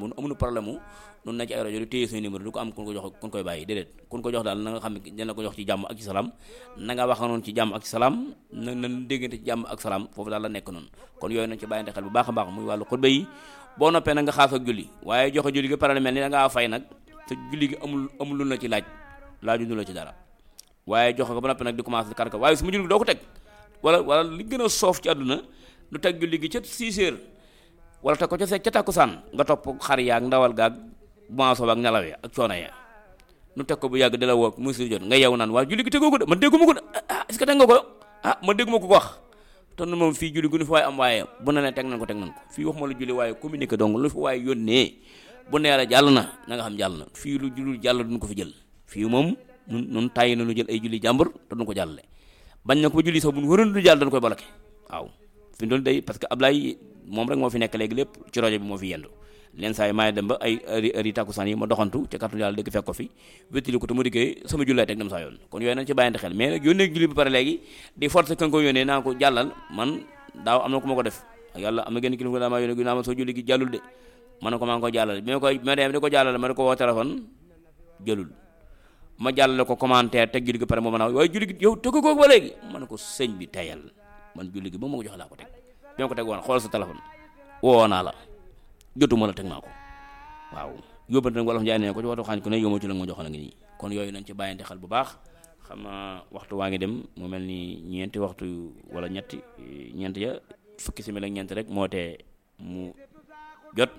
nun na ci ay rajo di téye suñu numéro du ko am kun ko jox kun koy bàyyi déedéet kun ko jox daal na nga xam ne dina ko jox ci jàmm ak ci salaam na nga wax noonu ci jàmm ak ci salaam na déggante ci jàmm ak salaam foofu daal la nekk noonu kon yooyu nañ ci bàyyante xel bu baax a baax muy wàllu xutba yi boo noppee nag nga xaas ak julli waaye joxe julli gi pare mel ni da ngaa fay nag te julli gi amul lu la ci laaju la ci dara waaye joxe ko ba noppee nag di commencé karka waaye su ma julli gi doo ko teg wala li gën a soof ci àdduna lu teg julli gi ca 6 heures wala teg ko ca takkusaan nga topp xar yaag ndawal gaag bumaasoo ak nelaw ya ak coono ya nu teg ko bu yàgg dala woo musi jot nga yeewu naan waa julli gi tegoo ko de man dégguma ko de est-ce que teg nga ko man dégguma ko wax te nu moom fii julli gu nu fi waaye am waaye bu ne teg nañ ko fii wax ma la julli waaye communiqué donc lu fi waaye yónnee bu nee la jàll na nga xam jàll na fii lu julul jàll duñ ko fi jël fii moom nun tàyyi na nu jël ay julli jàmbur te duñ ko jàllale bañ na ko ba julli sax bu nu wëroon du jàll dañ koy bloqué waaw fi mu doon day parce que Ablaye moom rek moo fi nekk léegi lépp ci rajo bi moo fi yendu leen saa yi maay dem ba ay heure yi tàkkusaan yi ma doxantu ca kàttu yàlla dëgg fekk ko fi wéttali ko te mu dikkee sama jullaay teg dem saa yoon kon yooyu nañ ci bàyyante xel mais nag yónnee julli ba pare léegi di force kan ko yónnee naa ko jàllal man daaw am na ku ma ko def yàlla am na genn kilifa daa maa yónnee naa ma soo julli gi jàllul de ma ne ko maa ngi ko jàllal bi ma dem di ko jàllal ma di ko woo téléphone jëlul ma jàllale ko commentaire teg julli gi pare moo ma naa waaye julli gi yow teg ko ba léegi ma ne ko sëñ bi tayal man julli gi ba ma ko jox laa ko teg bi ma ko teg woon xoolal sa téléphone woo naa la jotuma la teg naa ko waaw yóbbante nag wolof njaay ne ko ci waxtu xaañ ko ne yómma ci la nga ma jox la ngi nii kon yooyu nañ ci bàyyante xel bu baax xam naa waxtu waa ngi dem mu mel ni ñeenti waxtu wala ñeent ya fukki simili ak ñeent rek moo tee mu jot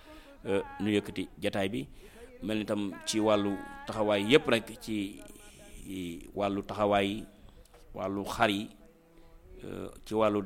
nu yëkkati jataay bi mel ni tam ci wàllu taxawaay yépp rek ci wàllu taxawaay wàllu xar yi ci wàllu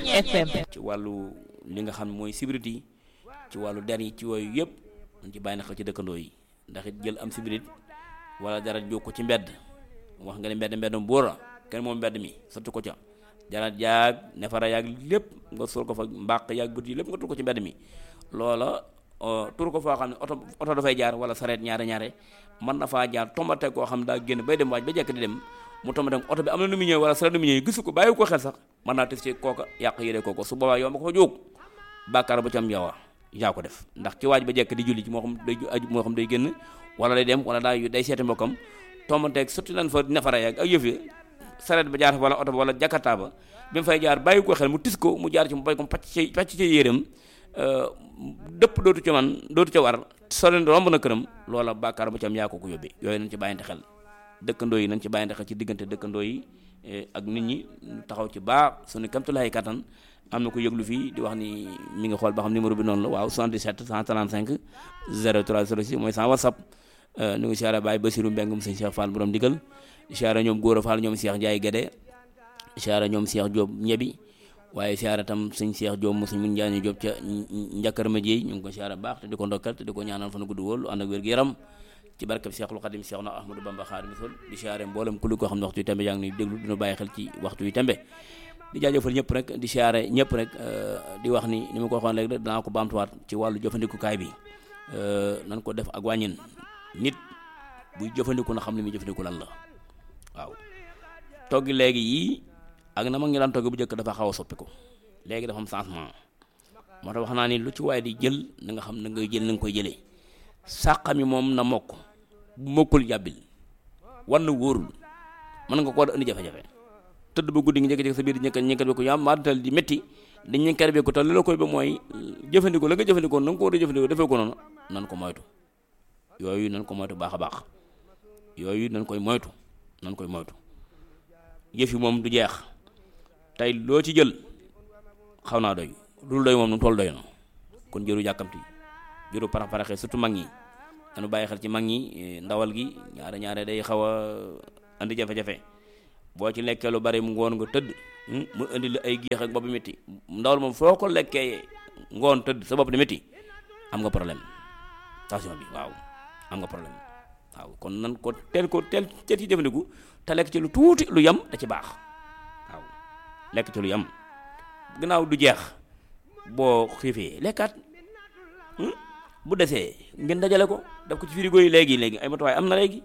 ci wàllu li nga xam mooy sibrit yi ci wàllu der yi ci yooyu yëpp dañ ci bàyyi na xel ci dëkkandoo yi ndax it jël am sibrit wala dara jóg ko ci mbedd wax nga ne mbeddum buura kenn moom mbedd mi sotti ko ca dara jaag nefara yaag lépp nga sol ko fa mbàq yaag bët yi lépp nga tur ko ci mbedd mi loola tur ko foo xam ne oto dafay jaar wala sareet ñaare mën na faa jaar tombate koo xam daa génn bay dem waaj ba jekk di dem mu tombate oto bi am na nu mu ñëw wala sareet nu mu ñëw gisu ko bàyyi ko xel sax mën naa tef ci kooka yàq yére kooka su boobaa yow ma ko fa jóg bàkkaar ba ci am yow yaa ko def ndax ci waaj ba jekk di julli ci moo xam day génn wala day dem wala day seeti mbokkam tombanteeg sotti lan fa nefara yaag ak yëf yi sareet ba jaar fa wala oto ba wala jakarta ba bi mu fay jaar bàyyi ko xel mu tis ko mu jaar ci mu bay ko pàcc ci yéreem dëpp dootu ca war sori romb na këram loola bàkkaar ba ci am yaa ko yóbbee yooyu nañ ci bàyyante xel dëkkandoo yi nañ ci bàyyante xel ci diggante dëkkandoo yi ak nit ñi taxaw ci baax suñu kamtulaay kattan am na ko yëglu fii di wax ni mi ngi xool ba xam numéro bi noonu la waaw 77 135 03 06 mooy sans whatsapp nu ngi siyaare Baye Basirou Mbengum sëñ Cheikh Fall borom digal siyaare ñoom Góora Fall ñoom Cheikh Ndiaye Guédé siyaare ñoom Cheikh Diop ñebi waaye siyaare tam sëñ Cheikh Diop mu sëñ mun Ndiaye Diop ca njakkar ma jiey ñu ngi ko siyaare baax te di ko ndokkal te di ko ñaanal fan gudd wóolu ànd ak wér gu yaram ci barkeb Cheikhul Khadim Cheikh na Ahmadou Bamba Khadim Rasul di siyaare mboolem ku koo xam ne waxtu yu tembe yaa ngi nuy déglu dina bàyyi xel ci waxtu yu tembe di jaajëfal ñëpp rek di siyaare ñëpp rek di wax ni ma ko waxoon léegi rek danaa ko baamtuwaat ci wàllu jëfandikukaay bi nan ko def ak wàññin nit buy jëfandiku na xam li muy jëfandiku lan la waaw toggi léegi yii ak na mag ñi daan togg bu njëkk dafa xaw a soppi ko léegi dafa am changement moo tax wax naa ni lu ci waaye di jël na nga xam na ngay jël na nga koy jëlee sàqa mi moom na mokk bu mokkul yàbbil war na wóorul mën nga koo da indi jafe-jafe tëdd ba guddi nga jékki-jékki sa biir ñëkkat bi ko yaa maatal di métti di ñëkkat bi ko te li la koy ba mooy jëfandikoo la nga jëfandikoo na nga ko war a jëfandikoo defee ko noonu nan ko moytu yooyu nan ko moytu baax a baax yooyu nan koy moytu yëf yi moom du jeex tey loo ci jël xaw naa doy lu doy moom nu toll doy na kon jëru jàkkamti jëru paraxee surtout mag ñi dañu bàyyi xel ci mag ñi ndawal gi ñaare day xaw a andi jafe-jafe boo ci lekkee lu bari mu ngoon nga tëdd mu indi la ay géex ak bopp métti ndawal moom foo ko lekkee ngoon tëdd sa bopp di métti am nga problème tension bi waaw am nga problème waaw kon nan ko teel ci jëfandiku te lekk ci lu tuuti lu yam da ci baax waaw lekk ci lu yam gannaaw du jeex boo xiifee lekkaat bu desee ngeen dajale ko def ko ci frigo yi léegi ay matuwaay am na léegi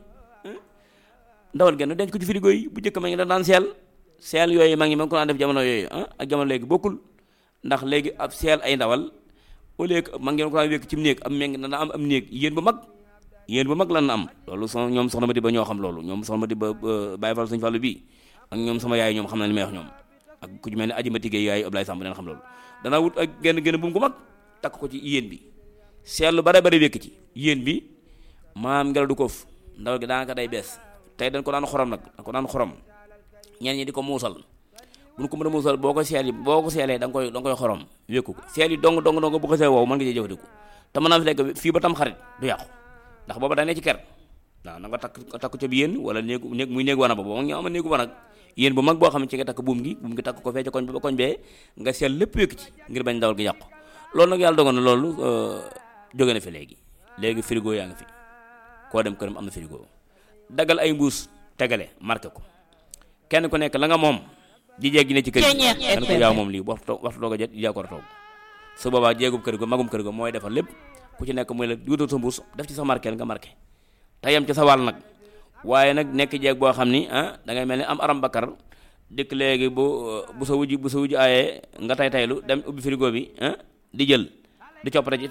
ndawal genn denc ko ci frigo yi bu njëkk ma ngi daan seel yooyu ma ngi ko daan def jamono yooyu ak jamono léegi bokkul ndax léegi ab seel ay ndawal au lieu que ma ngeen ko daan wékk ci néeg am meng dana am néeg yéen bu mag lan na am loolu ñoom soxna ma di ba ñoo xam loolu ñoom soxna ma di ba Baye Fall Sëñ Fallu bii ak ñoom sama yaay ñoom xam na li may wax ñoom ak ku ci mel ne aji ma tiggéey yaay Ablaye Samb dina xam loolu danaa wut ak genn bu mu ko mag takk ko ci yéen bi seel lu bare wékk ci yéen bi maam ngelaw du koof ndawal gi daanaka day bees tey dañ ko daan xorom ñenn ñi di ko muusal bu ñu ko mën a muusal boo ko seelee da nga koy xorom wékku ko seel yi dong bu ko see wow mën nga cee jëfandiku te mën naa fi lekk fii ba tam xarit du yàqu ndax booba da ne ci ker waaw na nga takk ca bi yéen wala néeg wana ba boo nga ama néegu wanag yéen bu mag boo xam ne ci nga takk buum gi takk ko fee ca koñ ba koñ bee nga seel lépp wékk ci ngir bañ ndawal gi yàqu loolu nag yàlla dogal na loolu jóge na fi léegi frigo yaa ngi fi koo dem këram am na frigo dagal ay mbuus tegale marqué ko kenn ku nekk la nga moom di jeeg gi ne ci kër gi kenn ko yaa moom lii waxtu doog a jot yaa ko war a toog su boobaa jeegub kër ga magum kër ga mooy defal lépp ku ci nekk muy la wutal sa mbuus def ci sa marqué nga marqué te yem ci sa wàll nag waaye nag nekk jeeg boo xam ni da ngay mel ni am aram bakkar dëkk léegi bu sa wujj aayee nga taylu dem ubbi frigo bi di jël di coppate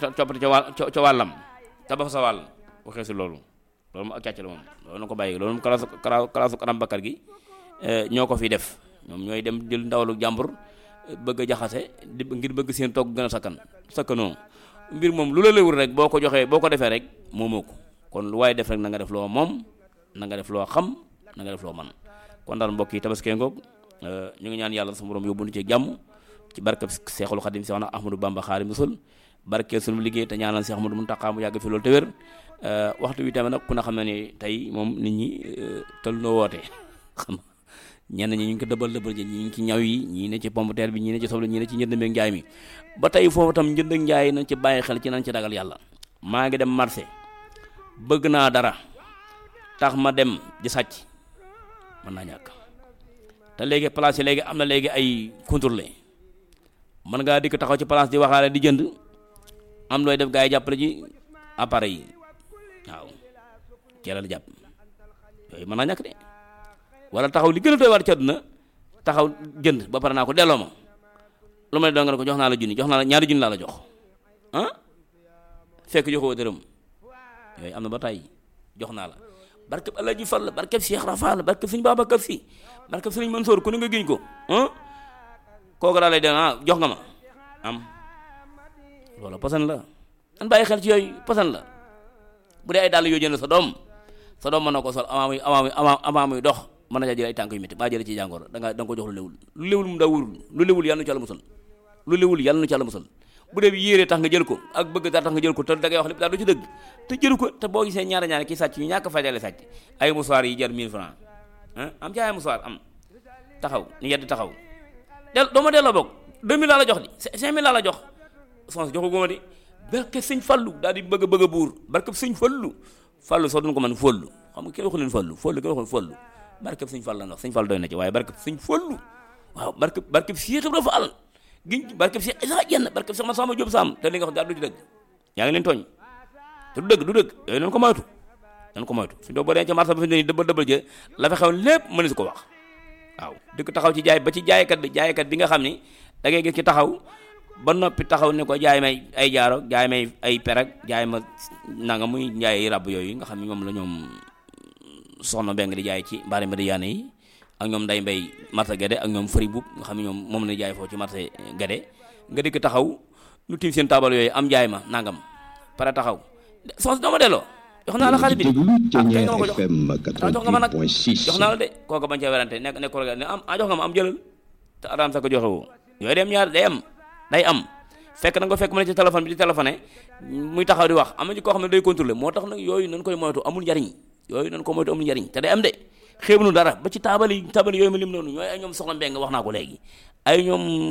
ca wàllam te ba fa sa wàll waxee si loolu moom ak càcc la moom loolu na ko bàyyi loolu moom kalaasu aram bakkar gi ñoo ko fi def ñoom ñooy dem jël ndawalu jàmbur bëgg a jaxase ngir bëgg seen togg gën a sakkanoo mbir moom lu la lewul rek boo ko defee rek moomoo ko kon lu waaye def rek na nga def loo moom na nga def loo xam na nga def loo man kon daal mbokk yi tabaskee ngoog ñu ngi ñaan yàlla sa borom yóbbu nu ci jàmm ci barkeb Seexul Xadim Seexna Ahmadou Bamba Xaadimu Rasuul barkeel sunu liggéey te ñaanal Seex Ahmadou Muntaxa mu yàgg fi loolu te wér waxtu wi tamit nag ku na xam ne ni tey moom nit ñi tël noo woote xam ñenn ñi ñu ngi ko dëbal ji ñi ngi ci ñaw yi ñii ne ci pomme de terre bi ñii ne ci soble ñii ne ci njënd meeg njaay mi ba tey foofu tam njënd ak njaay nañ ci bàyyi xel ci nañ ci ragal yàlla maa ngi dem marché bëgg naa dara tax ma dem di sàcc mën naa ñàkk te léegi place yi léegi am na léegi ay contrôlé mën ngaa dikk taxaw ci place di waxaale di jënd am looy def gaa yi jàppale ci appareil yi waaw ceelal jàpp yooyu mën naa ñàkk de wala taxaw li gën a doy war ci àdduna taxaw jënd ba pare naa ko delloo ma lu ma ne doo nga ne ko jox naa la junni jox naa la ñaari junni laa la jox fekk joxoo dërëm yooyu am na ba tey jox naa la barkeb Alaaji Fall barkeb Cheikh Rafal barkeb Sëñ Babacar Si barkeb Sëñ Mansour ku ne nga giñ ko kooku daal lay dem jox nga ma am loolu posan la an bàyyi xel ci yooyu posan la bu dee ay dàll yoo jënd sa doom mën na ko sol avant muy dox mën na caa jël ay tànk yu métti baa jële ci jàngoro da nga ko jox lu léwul mu daa wurul lu léwul yàlla nu ci yàlla musal lu léwul yàlla nu ci yàlla musal bu dee bi yéeree tax nga jël ko ak bëgg dara tax nga jël ko te da ngay wax lépp daal du ci dëgg te jëlu ko te boo gisee ñaari kii sàcc ñu ñàkk fajale sàcc ay musuwaar yi jar 1000 francs am jaay musuwaar am taxaw ni yedd taxaw doo ma delloo bokk 2000 laa la jox di 5000 laa la jox sens joxu góoma di barke Sëñ Fallu daal di bëgg a buur barke Sëñ Fallu soo duñ ko mën follu xam nga kenn waxu leen fallu kenn waxu follu barke Sëñ Fall la wax Sëñ Fall doy na ci waaye barke Sëñ Fallu waaw barke Cheikh Ibra Fall giñ barke Cheikh Isa Jenn barke Cheikh Massamba Diop Sam te li nga wax daal du ci dëgg yaa ngi leen tooñ te du dëgg yooyu nañ ko moytu fi doo boo dee ci marché ba fi ne dëbal jë la fa xew lépp mën si ko wax waaw di ko taxaw ci jaay ba ci jaaykat bi nga xam ni da ngay gis ci taxaw ba noppi taxaw ne ko jaay may ay jaaro jaay may ay perag jaay ma nanga muy njaay ràbb yooyu nga xam ne moom la ñoom soxna Mbeng di jaay ci mbaari Madiyana yi ak ñoom nday mbay marché Guédé ak ñoom fëri bub nga xam ne ñoom moom la jaay foofu ci marché Guédé nga dikk taxaw lu tiim seen taabal yooyu am jaay ma nangam pare taxaw soxna dama delloo jox naa la xaalis bi kay nga ma ko jox jox nga ma nag jox naa la de kooku bañ cee werante nekk ko ne jox nga ma am jëlal te adam sa ko joxe woo yooyu dem ñaar day am fekk na nga fekk mu ne ci téléphone bi di téléphoné muy taxaw di wax am na ci koo xam ne day contrôler moo tax nag yooyu nañ koy moytu amul njariñ yooyu nañ ko moytu amul njariñ te day am de xeebnu dara ba ci taabal yooyu ma lim noonu ñooy ay ñoom soxla mbeng wax naa ko léegi ay ñoom